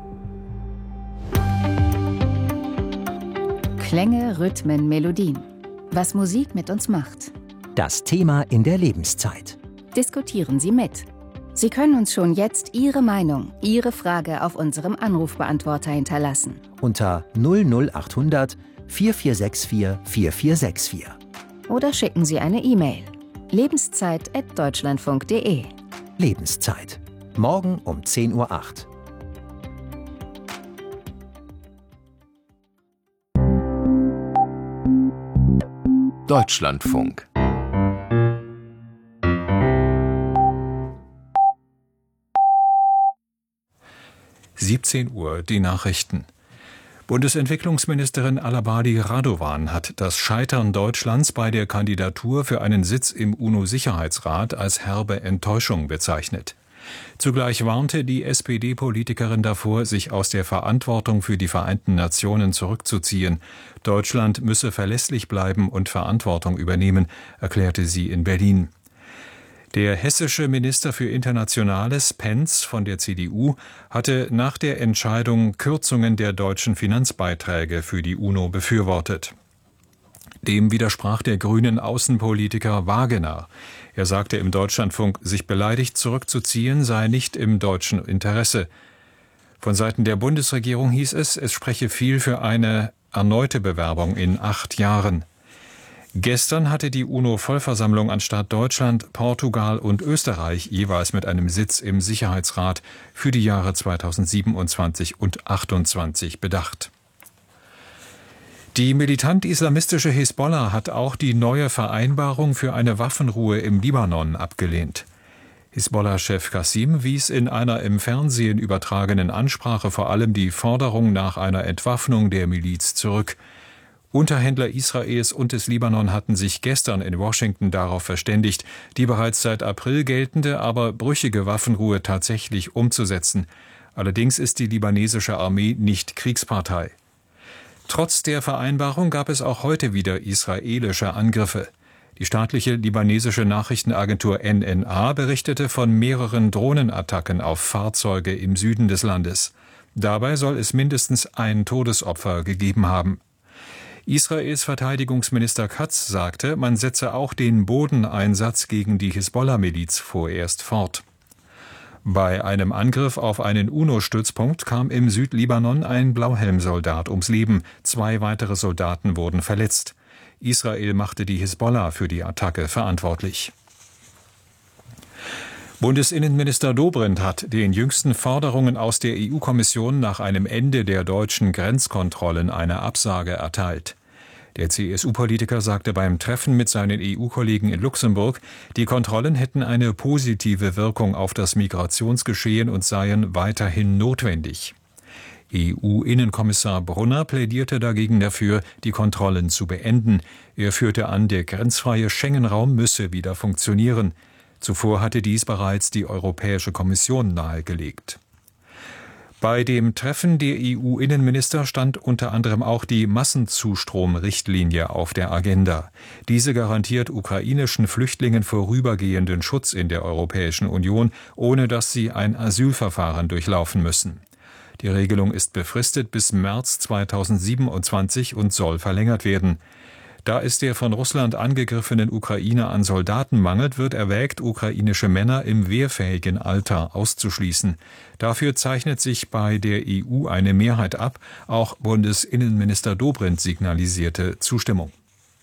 Klänge, Rhythmen, Melodien. Was Musik mit uns macht. Das Thema in der Lebenszeit. Diskutieren Sie mit. Sie können uns schon jetzt Ihre Meinung, Ihre Frage auf unserem Anrufbeantworter hinterlassen. Unter null null achthundert vier vier sechs vier vier vier sechs vier. Oder schicken Sie eine E-Mail. lebenszeit at deutschlandfunk punkt de. Lebenszeit. Morgen um zehn Uhr acht. Deutschlandfunk. siebzehn Uhr, die Nachrichten. Bundesentwicklungsministerin Alabadi Radovan hat das Scheitern Deutschlands bei der Kandidatur für einen Sitz im UNO-Sicherheitsrat als herbe Enttäuschung bezeichnet. Zugleich warnte die S P D-Politikerin davor, sich aus der Verantwortung für die Vereinten Nationen zurückzuziehen. Deutschland müsse verlässlich bleiben und Verantwortung übernehmen, erklärte sie in Berlin. Der hessische Minister für Internationales, Pentz von der C D U, hatte nach der Entscheidung Kürzungen der deutschen Finanzbeiträge für die UNO befürwortet. Dem widersprach der grünen Außenpolitiker Wagener. Er sagte im Deutschlandfunk, sich beleidigt zurückzuziehen sei nicht im deutschen Interesse. Von Seiten der Bundesregierung hieß es, es spreche viel für eine erneute Bewerbung in acht Jahren. Gestern hatte die UNO-Vollversammlung anstatt Deutschland, Portugal und Österreich jeweils mit einem Sitz im Sicherheitsrat für die Jahre zweitausendsiebenundzwanzig und achtundzwanzig bedacht. Die militant-islamistische Hisbollah hat auch die neue Vereinbarung für eine Waffenruhe im Libanon abgelehnt. Hisbollah-Chef Qassim wies in einer im Fernsehen übertragenen Ansprache vor allem die Forderung nach einer Entwaffnung der Miliz zurück. Unterhändler Israels und des Libanon hatten sich gestern in Washington darauf verständigt, die bereits seit April geltende, aber brüchige Waffenruhe tatsächlich umzusetzen. Allerdings ist die libanesische Armee nicht Kriegspartei. Trotz der Vereinbarung gab es auch heute wieder israelische Angriffe. Die staatliche libanesische Nachrichtenagentur N N A berichtete von mehreren Drohnenattacken auf Fahrzeuge im Süden des Landes. Dabei soll es mindestens ein Todesopfer gegeben haben. Israels Verteidigungsminister Katz sagte, man setze auch den Bodeneinsatz gegen die Hisbollah-Miliz vorerst fort. Bei einem Angriff auf einen UNO-Stützpunkt kam im Südlibanon ein Blauhelmsoldat ums Leben. Zwei weitere Soldaten wurden verletzt. Israel machte die Hisbollah für die Attacke verantwortlich. Bundesinnenminister Dobrindt hat den jüngsten Forderungen aus der E U-Kommission nach einem Ende der deutschen Grenzkontrollen eine Absage erteilt. Der C S U-Politiker sagte beim Treffen mit seinen E U-Kollegen in Luxemburg, die Kontrollen hätten eine positive Wirkung auf das Migrationsgeschehen und seien weiterhin notwendig. E U-Innenkommissar Brunner plädierte dagegen dafür, die Kontrollen zu beenden. Er führte an, der grenzfreie Schengen-Raum müsse wieder funktionieren. Zuvor hatte dies bereits die Europäische Kommission nahegelegt. Bei dem Treffen der E U-Innenminister stand unter anderem auch die Massenzustromrichtlinie auf der Agenda. Diese garantiert ukrainischen Flüchtlingen vorübergehenden Schutz in der Europäischen Union, ohne dass sie ein Asylverfahren durchlaufen müssen. Die Regelung ist befristet bis März zweitausendsiebenundzwanzig und soll verlängert werden. Da es der von Russland angegriffenen Ukraine an Soldaten mangelt, wird erwägt, ukrainische Männer im wehrfähigen Alter auszuschließen. Dafür zeichnet sich bei der E U eine Mehrheit ab. Auch Bundesinnenminister Dobrindt signalisierte Zustimmung.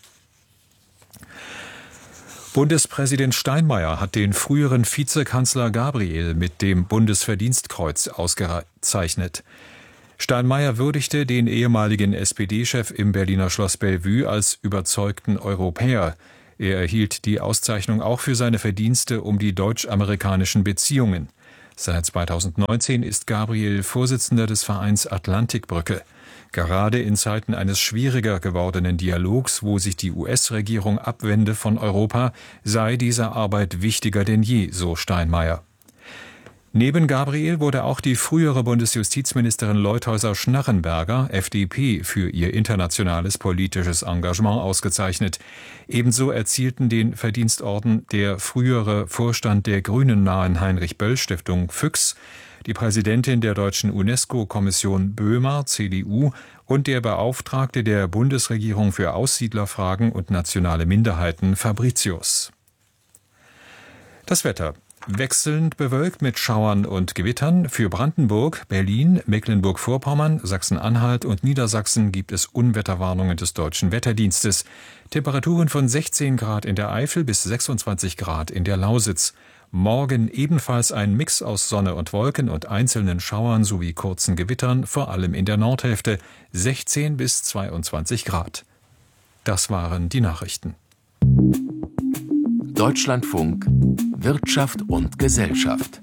Bundespräsident Steinmeier hat den früheren Vizekanzler Gabriel mit dem Bundesverdienstkreuz ausgezeichnet. Steinmeier würdigte den ehemaligen S P D-Chef im Berliner Schloss Bellevue als überzeugten Europäer. Er erhielt die Auszeichnung auch für seine Verdienste um die deutsch-amerikanischen Beziehungen. Seit zweitausendneunzehn ist Gabriel Vorsitzender des Vereins Atlantikbrücke. Gerade in Zeiten eines schwieriger gewordenen Dialogs, wo sich die U S-Regierung abwende von Europa, sei diese Arbeit wichtiger denn je, so Steinmeier. Neben Gabriel wurde auch die frühere Bundesjustizministerin Leutheusser-Schnarrenberger, F D P, für ihr internationales politisches Engagement ausgezeichnet. Ebenso erzielten den Verdienstorden der frühere Vorstand der Grünen-nahen Heinrich-Böll-Stiftung Füchs, die Präsidentin der deutschen UNESCO-Kommission Böhmer, C D U, und der Beauftragte der Bundesregierung für Aussiedlerfragen und nationale Minderheiten Fabricius. Das Wetter. Wechselnd bewölkt mit Schauern und Gewittern. Für Brandenburg, Berlin, Mecklenburg-Vorpommern, Sachsen-Anhalt und Niedersachsen gibt es Unwetterwarnungen des Deutschen Wetterdienstes. Temperaturen von sechzehn Grad in der Eifel bis sechsundzwanzig Grad in der Lausitz. Morgen ebenfalls ein Mix aus Sonne und Wolken und einzelnen Schauern sowie kurzen Gewittern, vor allem in der Nordhälfte, sechzehn bis zweiundzwanzig Grad. Das waren die Nachrichten. Deutschlandfunk Wirtschaft und Gesellschaft.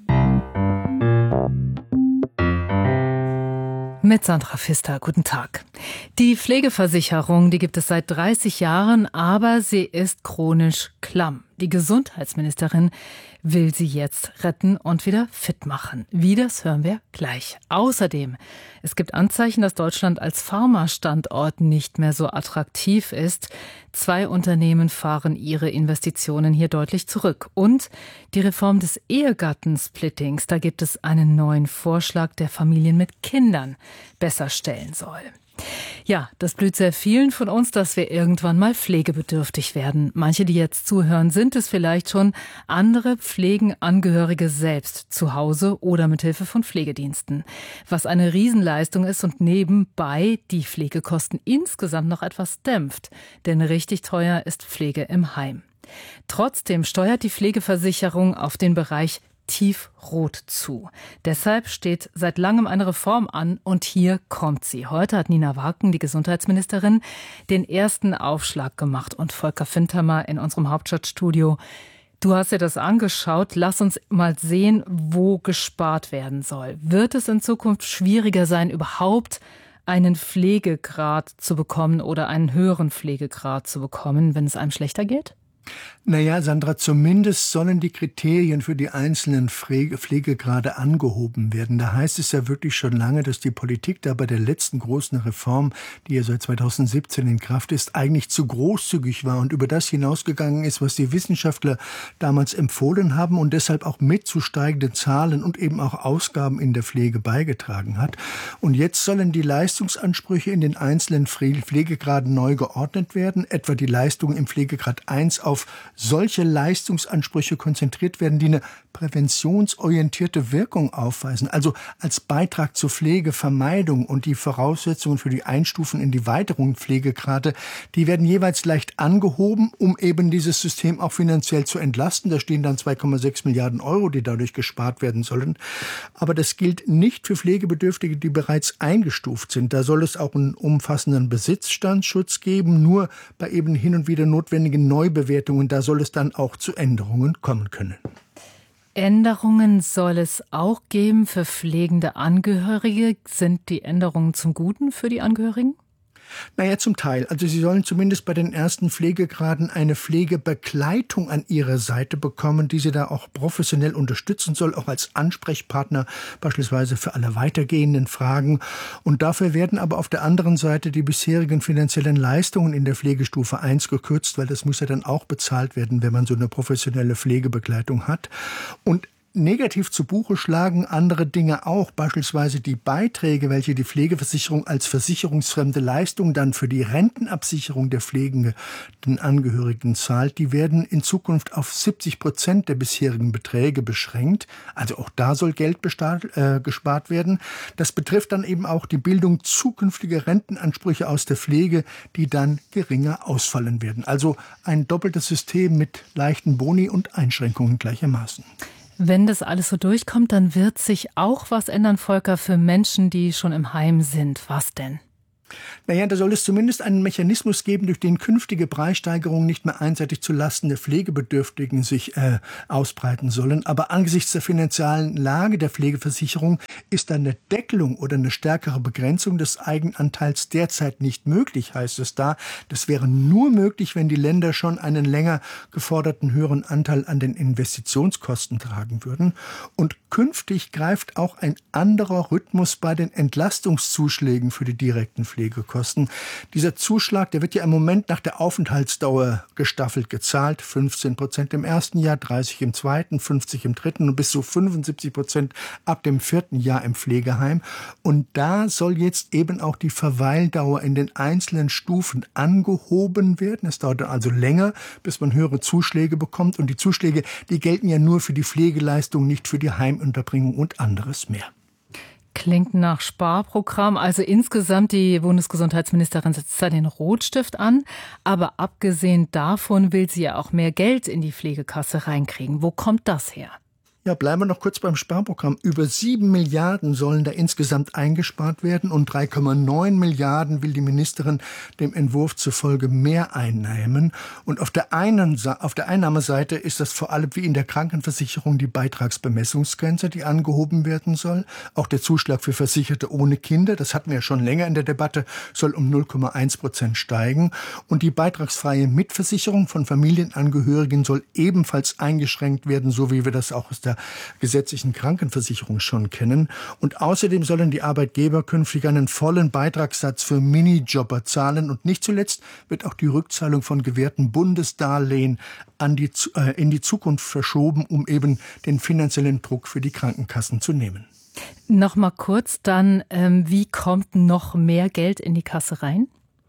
Mit Sandra Pfister, guten Tag. Die Pflegeversicherung, die gibt es seit dreißig Jahren, aber sie ist chronisch klamm. Die Gesundheitsministerin will sie jetzt retten und wieder fit machen. Wie, das hören wir gleich. Außerdem, es gibt Anzeichen, dass Deutschland als Pharma-Standort nicht mehr so attraktiv ist. Zwei Unternehmen fahren ihre Investitionen hier deutlich zurück. Und die Reform des Ehegattensplittings, da gibt es einen neuen Vorschlag, der Familien mit Kindern besser stellen soll. Ja, das blüht sehr vielen von uns, dass wir irgendwann mal pflegebedürftig werden. Manche, die jetzt zuhören, sind es vielleicht schon. Andere pflegen Angehörige selbst zu Hause oder mit Hilfe von Pflegediensten. Was eine Riesenleistung ist und nebenbei die Pflegekosten insgesamt noch etwas dämpft. Denn richtig teuer ist Pflege im Heim. Trotzdem steuert die Pflegeversicherung auf den Bereich tiefrot zu. Deshalb steht seit langem eine Reform an und hier kommt sie. Heute hat Nina Waken, die Gesundheitsministerin, den ersten Aufschlag gemacht und Volker Fintermer in unserem Hauptstadtstudio. Du hast dir das angeschaut. Lass uns mal sehen, wo gespart werden soll. Wird es in Zukunft schwieriger sein, überhaupt einen Pflegegrad zu bekommen oder einen höheren Pflegegrad zu bekommen, wenn es einem schlechter geht? Naja, Sandra, zumindest sollen die Kriterien für die einzelnen Pflegegrade angehoben werden. Da heißt es ja wirklich schon lange, dass die Politik da bei der letzten großen Reform, die ja seit zweitausendsiebzehn in Kraft ist, eigentlich zu großzügig war und über das hinausgegangen ist, was die Wissenschaftler damals empfohlen haben und deshalb auch mit zu steigenden Zahlen und eben auch Ausgaben in der Pflege beigetragen hat. Und jetzt sollen die Leistungsansprüche in den einzelnen Pflegegraden neu geordnet werden, etwa die Leistungen im Pflegegrad eins auf solche Leistungsansprüche konzentriert werden, die eine präventionsorientierte Wirkung aufweisen, also als Beitrag zur Pflegevermeidung, und die Voraussetzungen für die Einstufung in die weiteren Pflegegrade, die werden jeweils leicht angehoben, um eben dieses System auch finanziell zu entlasten. Da stehen dann zwei Komma sechs Milliarden Euro, die dadurch gespart werden sollen. Aber das gilt nicht für Pflegebedürftige, die bereits eingestuft sind. Da soll es auch einen umfassenden Besitzstandsschutz geben, nur bei eben hin und wieder notwendigen Neubewertungen. Da soll es dann auch zu Änderungen kommen können. Änderungen soll es auch geben für pflegende Angehörige. Sind die Änderungen zum Guten für die Angehörigen? Naja, zum Teil. Also sie sollen zumindest bei den ersten Pflegegraden eine Pflegebegleitung an ihrer Seite bekommen, die sie da auch professionell unterstützen soll, auch als Ansprechpartner beispielsweise für alle weitergehenden Fragen. Und dafür werden aber auf der anderen Seite die bisherigen finanziellen Leistungen in der Pflegestufe eins gekürzt, weil das muss ja dann auch bezahlt werden, wenn man so eine professionelle Pflegebegleitung hat. Und negativ zu Buche schlagen andere Dinge auch, beispielsweise die Beiträge, welche die Pflegeversicherung als versicherungsfremde Leistung dann für die Rentenabsicherung der pflegenden Angehörigen zahlt, die werden in Zukunft auf siebzig Prozent der bisherigen Beträge beschränkt. Also auch da soll Geld bestaat, äh, gespart werden. Das betrifft dann eben auch die Bildung zukünftiger Rentenansprüche aus der Pflege, die dann geringer ausfallen werden. Also ein doppeltes System mit leichten Boni und Einschränkungen gleichermaßen. Wenn das alles so durchkommt, dann wird sich auch was ändern, Volker, für Menschen, die schon im Heim sind. Was denn? Naja, da soll es zumindest einen Mechanismus geben, durch den künftige Preissteigerungen nicht mehr einseitig zulasten der Pflegebedürftigen sich äh, ausbreiten sollen. Aber angesichts der finanziellen Lage der Pflegeversicherung ist eine Deckelung oder eine stärkere Begrenzung des Eigenanteils derzeit nicht möglich, heißt es da. Das wäre nur möglich, wenn die Länder schon einen länger geforderten höheren Anteil an den Investitionskosten tragen würden. Und künftig greift auch ein anderer Rhythmus bei den Entlastungszuschlägen für die direkten Pflegekosten. Pflegekosten. Dieser Zuschlag, der wird ja im Moment nach der Aufenthaltsdauer gestaffelt gezahlt. fünfzehn Prozent im ersten Jahr, dreißig im zweiten, fünfzig im dritten und bis zu fünfundsiebzig Prozent ab dem vierten Jahr im Pflegeheim. Und da soll jetzt eben auch die Verweildauer in den einzelnen Stufen angehoben werden. Es dauert also länger, bis man höhere Zuschläge bekommt. Und die Zuschläge, die gelten ja nur für die Pflegeleistung, nicht für die Heimunterbringung und anderes mehr. Klingt nach Sparprogramm. Also insgesamt, die Bundesgesundheitsministerin setzt da den Rotstift an. Aber abgesehen davon will sie ja auch mehr Geld in die Pflegekasse reinkriegen. Wo kommt das her? Ja, bleiben wir noch kurz beim Sparprogramm. Über sieben Milliarden sollen da insgesamt eingespart werden und drei Komma neun Milliarden will die Ministerin dem Entwurf zufolge mehr einnehmen. Und auf der einen, auf der Einnahmeseite ist das vor allem wie in der Krankenversicherung die Beitragsbemessungsgrenze, die angehoben werden soll. Auch der Zuschlag für Versicherte ohne Kinder, das hatten wir ja schon länger in der Debatte, soll um null Komma eins Prozent steigen. Und die beitragsfreie Mitversicherung von Familienangehörigen soll ebenfalls eingeschränkt werden, so wie wir das auch aus der gesetzlichen Krankenversicherung schon kennen. Und außerdem sollen die Arbeitgeber künftig einen vollen Beitragssatz für Minijobber zahlen. Und nicht zuletzt wird auch die Rückzahlung von gewährten Bundesdarlehen an die, äh, in die Zukunft verschoben, um eben den finanziellen Druck für die Krankenkassen zu nehmen. Noch mal kurz dann, ähm, wie kommt noch mehr Geld in die Kasse rein?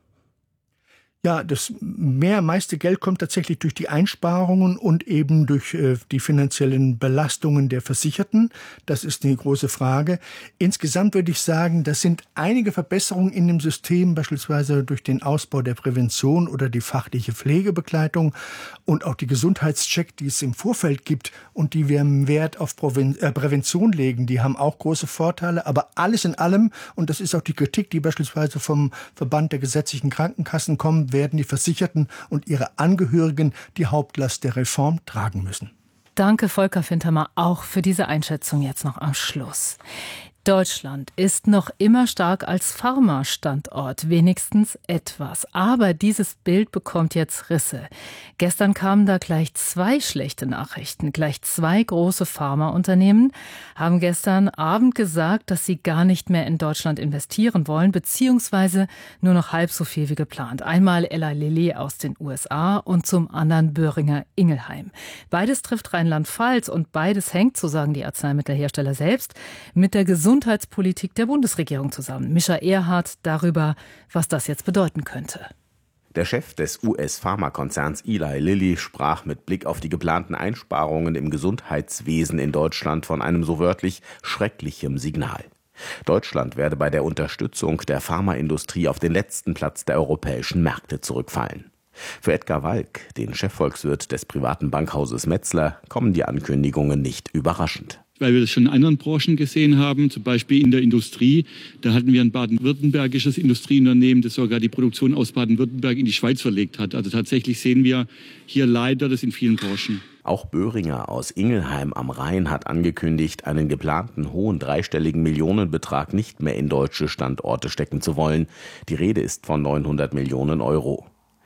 Ja, das mehr meiste Geld kommt tatsächlich durch die Einsparungen und eben durch äh, die finanziellen Belastungen der Versicherten. Das ist eine große Frage. Insgesamt würde ich sagen, das sind einige Verbesserungen in dem System, beispielsweise durch den Ausbau der Prävention oder die fachliche Pflegebegleitung und auch die Gesundheitscheck, die es im Vorfeld gibt und die wir einen Wert auf Prävention legen. Die haben auch große Vorteile, aber alles in allem, und das ist auch die Kritik, die beispielsweise vom Verband der gesetzlichen Krankenkassen kommt, werden die Versicherten und ihre Angehörigen die Hauptlast der Reform tragen müssen. Danke, Volker Fintermer, auch für diese Einschätzung jetzt noch am Schluss. Deutschland ist noch immer stark als Pharma-Standort, wenigstens etwas. Aber dieses Bild bekommt jetzt Risse. Gestern kamen da gleich zwei schlechte Nachrichten. Gleich zwei große Pharmaunternehmen haben gestern Abend gesagt, dass sie gar nicht mehr in Deutschland investieren wollen, beziehungsweise nur noch halb so viel wie geplant. Einmal Eli Lilly aus den U S A und zum anderen Boehringer Ingelheim. Beides trifft Rheinland-Pfalz und beides hängt, so sagen die Arzneimittelhersteller selbst, mit der Gesundheit Gesundheitspolitik der Bundesregierung zusammen. Mischa Erhardt darüber, was das jetzt bedeuten könnte. Der Chef des U S-Pharmakonzerns Eli Lilly sprach mit Blick auf die geplanten Einsparungen im Gesundheitswesen in Deutschland von einem so wörtlich schrecklichem Signal. Deutschland werde bei der Unterstützung der Pharmaindustrie auf den letzten Platz der europäischen Märkte zurückfallen. Für Edgar Walk, den Chefvolkswirt des privaten Bankhauses Metzler, kommen die Ankündigungen nicht überraschend. Weil wir das schon in anderen Branchen gesehen haben, zum Beispiel in der Industrie. Da hatten wir ein baden-württembergisches Industrieunternehmen, das sogar die Produktion aus Baden-Württemberg in die Schweiz verlegt hat. Also tatsächlich sehen wir hier leider das in vielen Branchen. Auch Boehringer aus Ingelheim am Rhein hat angekündigt, einen geplanten hohen dreistelligen Millionenbetrag nicht mehr in deutsche Standorte stecken zu wollen. Die Rede ist von neunhundert Millionen Euro.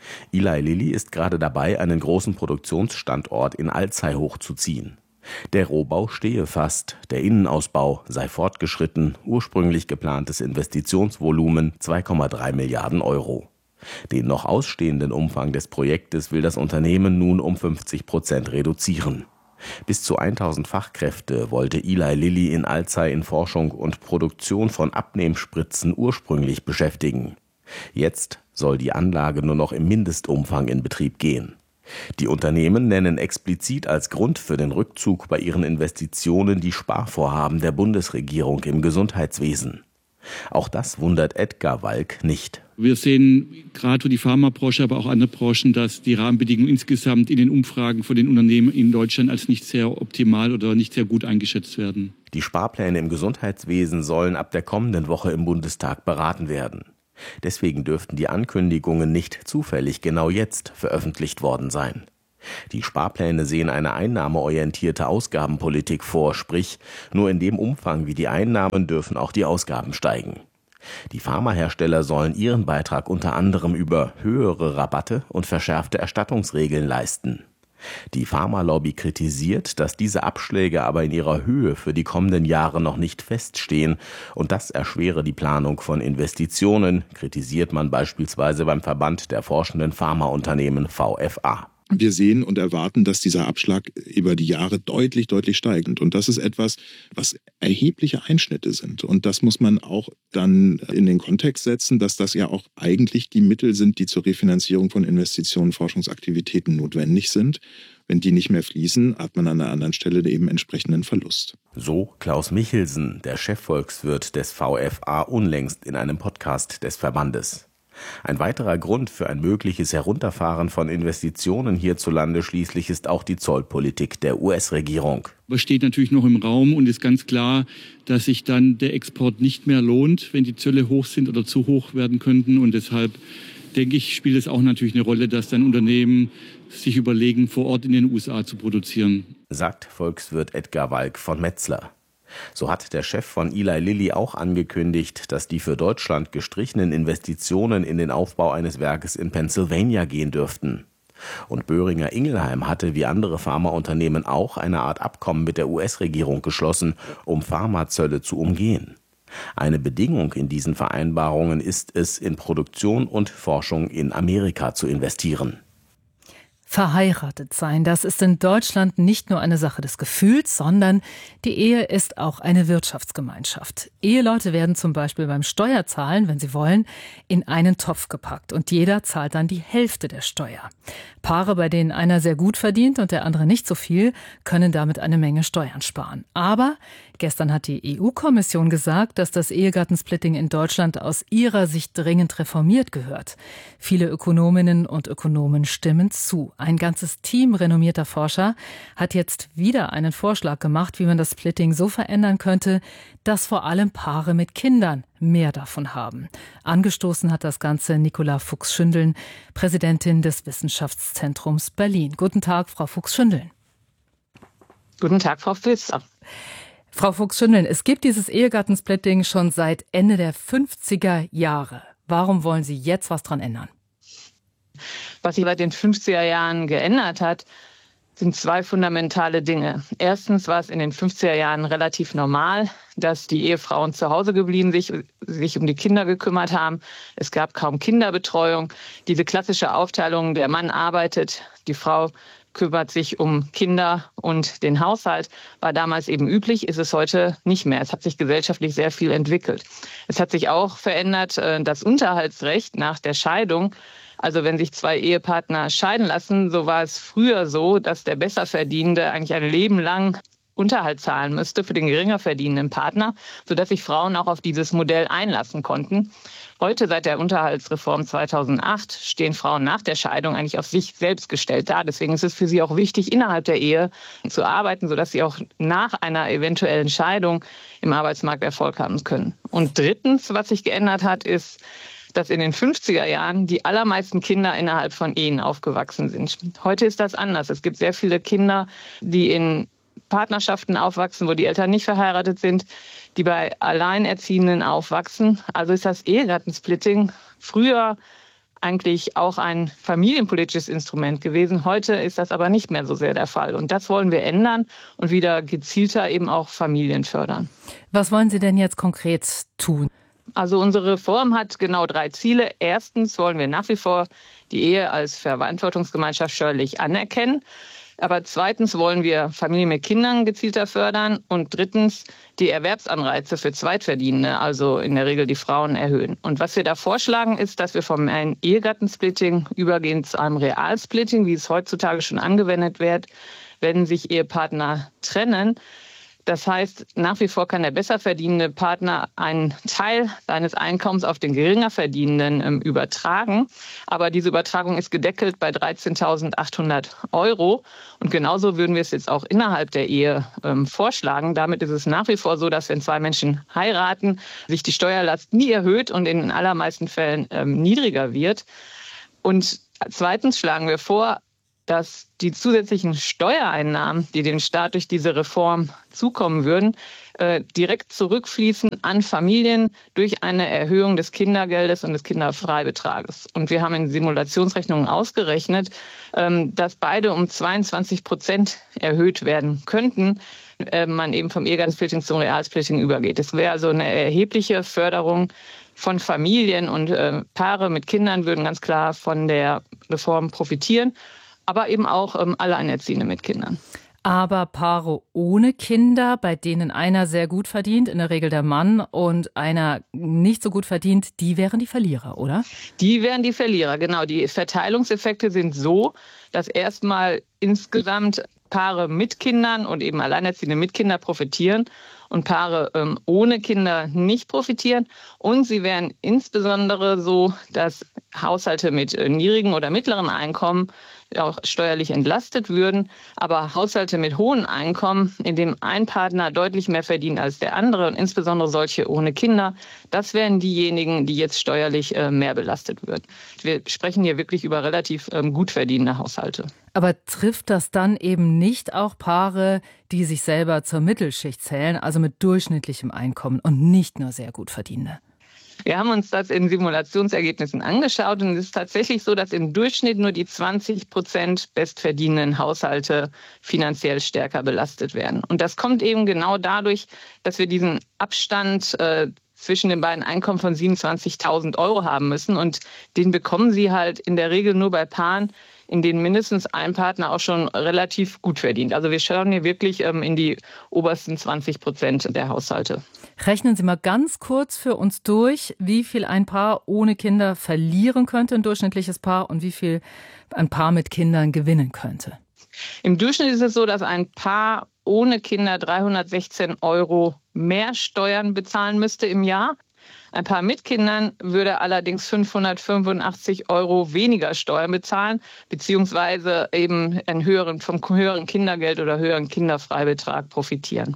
Eli Lilly ist gerade dabei, einen großen Produktionsstandort in Alzey hochzuziehen. Der Rohbau stehe fast, der Innenausbau sei fortgeschritten, ursprünglich geplantes Investitionsvolumen zwei Komma drei Milliarden Euro. Den noch ausstehenden Umfang des Projektes will das Unternehmen nun um fünfzig Prozent reduzieren. Bis zu tausend Fachkräfte wollte Eli Lilly in Alzey in Forschung und Produktion von Abnehmspritzen ursprünglich beschäftigen. Jetzt soll die Anlage nur noch im Mindestumfang in Betrieb gehen. Die Unternehmen nennen explizit als Grund für den Rückzug bei ihren Investitionen die Sparvorhaben der Bundesregierung im Gesundheitswesen. Auch das wundert Edgar Walk nicht. Wir sehen gerade für die Pharmabranche, aber auch andere Branchen, dass die Rahmenbedingungen insgesamt in den Umfragen von den Unternehmen in Deutschland als nicht sehr optimal oder nicht sehr gut eingeschätzt werden. Die Sparpläne im Gesundheitswesen sollen ab der kommenden Woche im Bundestag beraten werden. Deswegen dürften die Ankündigungen nicht zufällig genau jetzt veröffentlicht worden sein. Die Sparpläne sehen eine einnahmeorientierte Ausgabenpolitik vor, sprich, nur in dem Umfang wie die Einnahmen dürfen auch die Ausgaben steigen. Die Pharmahersteller sollen ihren Beitrag unter anderem über höhere Rabatte und verschärfte Erstattungsregeln leisten. Die Pharmalobby kritisiert, dass diese Abschläge aber in ihrer Höhe für die kommenden Jahre noch nicht feststehen und das erschwere die Planung von Investitionen, kritisiert man beispielsweise beim Verband der forschenden Pharmaunternehmen V F A. Wir sehen und erwarten, dass dieser Abschlag über die Jahre deutlich, deutlich steigt. Und das ist etwas, was erhebliche Einschnitte sind. Und das muss man auch dann in den Kontext setzen, dass das ja auch eigentlich die Mittel sind, die zur Refinanzierung von Investitionen, Forschungsaktivitäten notwendig sind. Wenn die nicht mehr fließen, hat man an einer anderen Stelle eben entsprechenden Verlust. So Klaus Michelsen, der Chefvolkswirt des V F A, unlängst in einem Podcast des Verbandes. Ein weiterer Grund für ein mögliches Herunterfahren von Investitionen hierzulande schließlich ist auch die Zollpolitik der U S-Regierung. Aber steht natürlich noch im Raum und ist ganz klar, dass sich dann der Export nicht mehr lohnt, wenn die Zölle hoch sind oder zu hoch werden könnten. Und deshalb denke ich, spielt es auch natürlich eine Rolle, dass dann Unternehmen sich überlegen, vor Ort in den U S A zu produzieren. Sagt Volkswirt Edgar Walk von Metzler. So hat der Chef von Eli Lilly auch angekündigt, dass die für Deutschland gestrichenen Investitionen in den Aufbau eines Werkes in Pennsylvania gehen dürften. Und Boehringer Ingelheim hatte wie andere Pharmaunternehmen auch eine Art Abkommen mit der U S-Regierung geschlossen, um Pharmazölle zu umgehen. Eine Bedingung in diesen Vereinbarungen ist es, in Produktion und Forschung in Amerika zu investieren. Verheiratet sein, das ist in Deutschland nicht nur eine Sache des Gefühls, sondern die Ehe ist auch eine Wirtschaftsgemeinschaft. Eheleute werden zum Beispiel beim Steuerzahlen, wenn sie wollen, in einen Topf gepackt und jeder zahlt dann die Hälfte der Steuer. Paare, bei denen einer sehr gut verdient und der andere nicht so viel, können damit eine Menge Steuern sparen. Aber gestern hat die E U-Kommission gesagt, dass das Ehegattensplitting in Deutschland aus ihrer Sicht dringend reformiert gehört. Viele Ökonominnen und Ökonomen stimmen zu. Ein ganzes Team renommierter Forscher hat jetzt wieder einen Vorschlag gemacht, wie man das Splitting so verändern könnte, dass vor allem Paare mit Kindern mehr davon haben. Angestoßen hat das Ganze Nicola Fuchs-Schündeln, Präsidentin des Wissenschaftszentrums Berlin. Guten Tag, Frau Fuchs-Schündeln. Guten Tag, Frau Filzer. Frau Fuchs-Schündeln, es gibt dieses Ehegattensplitting schon seit Ende der fünfziger Jahre. Warum wollen Sie jetzt was dran ändern? Was sich seit den fünfziger Jahren geändert hat, sind zwei fundamentale Dinge. Erstens war es in den fünfziger Jahren relativ normal, dass die Ehefrauen zu Hause geblieben sich, sich um die Kinder gekümmert haben. Es gab kaum Kinderbetreuung. Diese klassische Aufteilung, der Mann arbeitet, die Frau kümmert sich um Kinder und den Haushalt, war damals eben üblich, ist es heute nicht mehr. Es hat sich gesellschaftlich sehr viel entwickelt. Es hat sich auch verändert, das Unterhaltsrecht nach der Scheidung. Also wenn sich zwei Ehepartner scheiden lassen, so war es früher so, dass der Besserverdienende eigentlich ein Leben lang Unterhalt zahlen müsste für den geringer verdienenden Partner, sodass sich Frauen auch auf dieses Modell einlassen konnten. Heute, seit der Unterhaltsreform zweitausendacht, stehen Frauen nach der Scheidung eigentlich auf sich selbst gestellt da. Deswegen ist es für sie auch wichtig, innerhalb der Ehe zu arbeiten, sodass sie auch nach einer eventuellen Scheidung im Arbeitsmarkt Erfolg haben können. Und drittens, was sich geändert hat, ist, dass in den fünfziger Jahren die allermeisten Kinder innerhalb von Ehen aufgewachsen sind. Heute ist das anders. Es gibt sehr viele Kinder, die in Partnerschaften aufwachsen, wo die Eltern nicht verheiratet sind, die bei Alleinerziehenden aufwachsen. Also ist das Ehegattensplitting früher eigentlich auch ein familienpolitisches Instrument gewesen. Heute ist das aber nicht mehr so sehr der Fall. Und das wollen wir ändern und wieder gezielter eben auch Familien fördern. Was wollen Sie denn jetzt konkret tun? Also unsere Reform hat genau drei Ziele. Erstens wollen wir nach wie vor die Ehe als Verantwortungsgemeinschaft steuerlich anerkennen. Aber zweitens wollen wir Familien mit Kindern gezielter fördern und drittens die Erwerbsanreize für Zweitverdienende, also in der Regel die Frauen, erhöhen. Und was wir da vorschlagen, ist, dass wir vom Ehegattensplitting übergehen zu einem Realsplitting, wie es heutzutage schon angewendet wird, wenn sich Ehepartner trennen. Das heißt, nach wie vor kann der besser verdienende Partner einen Teil seines Einkommens auf den geringer verdienenden ähm, übertragen. Aber diese Übertragung ist gedeckelt bei dreizehntausendachthundert Euro. Und genauso würden wir es jetzt auch innerhalb der Ehe ähm, vorschlagen. Damit ist es nach wie vor so, dass wenn zwei Menschen heiraten, sich die Steuerlast nie erhöht und in den allermeisten Fällen ähm, niedriger wird. Und zweitens schlagen wir vor, dass die zusätzlichen Steuereinnahmen, die dem Staat durch diese Reform zukommen würden, äh, direkt zurückfließen an Familien durch eine Erhöhung des Kindergeldes und des Kinderfreibetrages. Und wir haben in Simulationsrechnungen ausgerechnet, ähm, dass beide um zweiundzwanzig Prozent erhöht werden könnten, äh, man eben vom Ehegattensplitting zum Realsplitting übergeht. Es wäre also eine erhebliche Förderung von Familien und äh, Paare mit Kindern würden ganz klar von der Reform profitieren. Aber eben auch ähm, Alleinerziehende mit Kindern. Aber Paare ohne Kinder, bei denen einer sehr gut verdient, in der Regel der Mann, und einer nicht so gut verdient, die wären die Verlierer, oder? Die wären die Verlierer, genau. Die Verteilungseffekte sind so, dass erstmal insgesamt Paare mit Kindern und eben Alleinerziehende mit Kindern profitieren und Paare ähm, ohne Kinder nicht profitieren. Und sie wären insbesondere so, dass Haushalte mit äh, niedrigen oder mittleren Einkommen auch steuerlich entlastet würden, aber Haushalte mit hohen Einkommen, in dem ein Partner deutlich mehr verdient als der andere und insbesondere solche ohne Kinder, das wären diejenigen, die jetzt steuerlich äh, mehr belastet würden. Wir sprechen hier wirklich über relativ ähm, gut verdienende Haushalte. Aber trifft das dann eben nicht auch Paare, die sich selber zur Mittelschicht zählen, also mit durchschnittlichem Einkommen und nicht nur sehr gut verdienende? Wir haben uns das in Simulationsergebnissen angeschaut und es ist tatsächlich so, dass im Durchschnitt nur die zwanzig Prozent bestverdienenden Haushalte finanziell stärker belastet werden. Und das kommt eben genau dadurch, dass wir diesen Abstand äh, zwischen den beiden Einkommen von siebenundzwanzigtausend Euro haben müssen. Und den bekommen sie halt in der Regel nur bei Paaren, in denen mindestens ein Partner auch schon relativ gut verdient. Also wir schauen hier wirklich ähm, in die obersten zwanzig Prozent der Haushalte. Rechnen Sie mal ganz kurz für uns durch, wie viel ein Paar ohne Kinder verlieren könnte, ein durchschnittliches Paar, und wie viel ein Paar mit Kindern gewinnen könnte. Im Durchschnitt ist es so, dass ein Paar ohne Kinder dreihundertsechzehn Euro mehr Steuern bezahlen müsste im Jahr. Ein Paar mit Kindern würde allerdings fünfhundertfünfundachtzig Euro weniger Steuern bezahlen, beziehungsweise eben einen höheren, vom höheren Kindergeld oder höheren Kinderfreibetrag profitieren.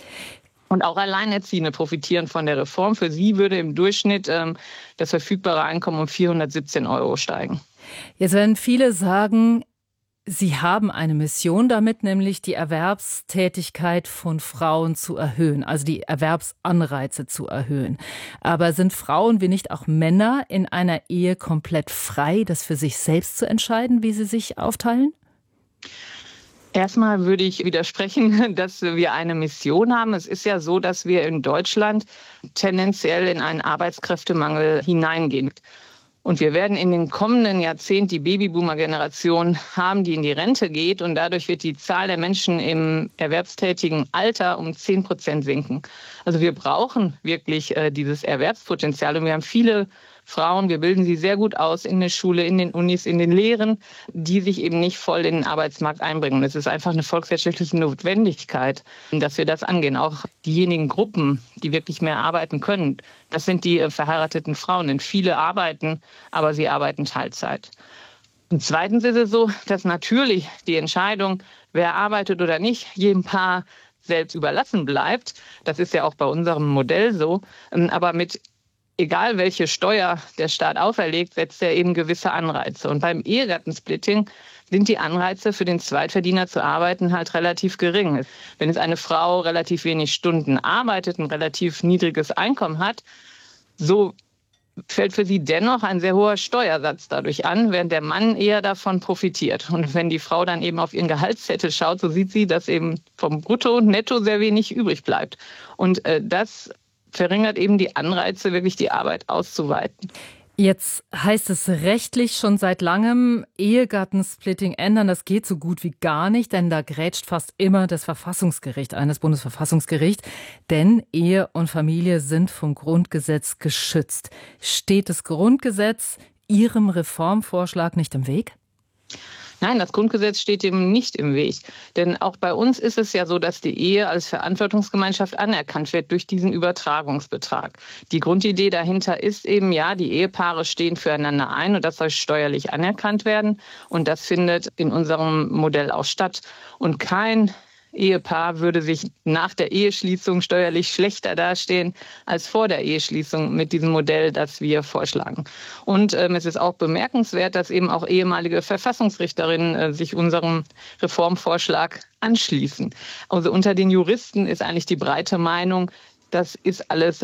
Und auch Alleinerziehende profitieren von der Reform. Für sie würde im Durchschnitt ähm, das verfügbare Einkommen um vierhundertsiebzehn Euro steigen. Jetzt werden viele sagen, Sie haben eine Mission damit, nämlich die Erwerbstätigkeit von Frauen zu erhöhen, also die Erwerbsanreize zu erhöhen. Aber sind Frauen wie nicht auch Männer in einer Ehe komplett frei, das für sich selbst zu entscheiden, wie sie sich aufteilen? Erstmal würde ich widersprechen, dass wir eine Mission haben. Es ist ja so, dass wir in Deutschland tendenziell in einen Arbeitskräftemangel hineingehen. Und wir werden in den kommenden Jahrzehnten die Babyboomer-Generation haben, die in die Rente geht. Und dadurch wird die Zahl der Menschen im erwerbstätigen Alter um zehn Prozent sinken. Also wir brauchen wirklich äh, dieses Erwerbspotenzial. Und wir haben viele Frauen, wir bilden sie sehr gut aus in der Schule, in den Unis, in den Lehren, die sich eben nicht voll in den Arbeitsmarkt einbringen. Es ist einfach eine volkswirtschaftliche Notwendigkeit, dass wir das angehen. Auch diejenigen Gruppen, die wirklich mehr arbeiten können, das sind die äh, verheirateten Frauen. Denn viele arbeiten, aber sie arbeiten Teilzeit. Und zweitens ist es so, dass natürlich die Entscheidung, wer arbeitet oder nicht, jedem Paar selbst überlassen bleibt. Das ist ja auch bei unserem Modell so. Aber mit egal welche Steuer der Staat auferlegt, setzt er eben gewisse Anreize. Und beim Ehegattensplitting sind die Anreize für den Zweitverdiener zu arbeiten halt relativ gering. Wenn jetzt eine Frau relativ wenig Stunden arbeitet, ein relativ niedriges Einkommen hat, so fällt für sie dennoch ein sehr hoher Steuersatz dadurch an, während der Mann eher davon profitiert. Und wenn die Frau dann eben auf ihren Gehaltszettel schaut, so sieht sie, dass eben vom Brutto und Netto sehr wenig übrig bleibt. Und äh, das verringert eben die Anreize, wirklich die Arbeit auszuweiten. Jetzt heißt es rechtlich schon seit langem, Ehegattensplitting ändern, das geht so gut wie gar nicht, denn da grätscht fast immer das Verfassungsgericht ein, das Bundesverfassungsgericht. Denn Ehe und Familie sind vom Grundgesetz geschützt. Steht das Grundgesetz Ihrem Reformvorschlag nicht im Weg? Nein, das Grundgesetz steht dem nicht im Weg. Denn auch bei uns ist es ja so, dass die Ehe als Verantwortungsgemeinschaft anerkannt wird durch diesen Übertragungsbetrag. Die Grundidee dahinter ist eben, ja, die Ehepaare stehen füreinander ein und das soll steuerlich anerkannt werden. Und das findet in unserem Modell auch statt. Und kein Ehepaar würde sich nach der Eheschließung steuerlich schlechter dastehen als vor der Eheschließung mit diesem Modell, das wir vorschlagen. Und ähm, es ist auch bemerkenswert, dass eben auch ehemalige Verfassungsrichterinnen äh, sich unserem Reformvorschlag anschließen. Also unter den Juristen ist eigentlich die breite Meinung, das ist alles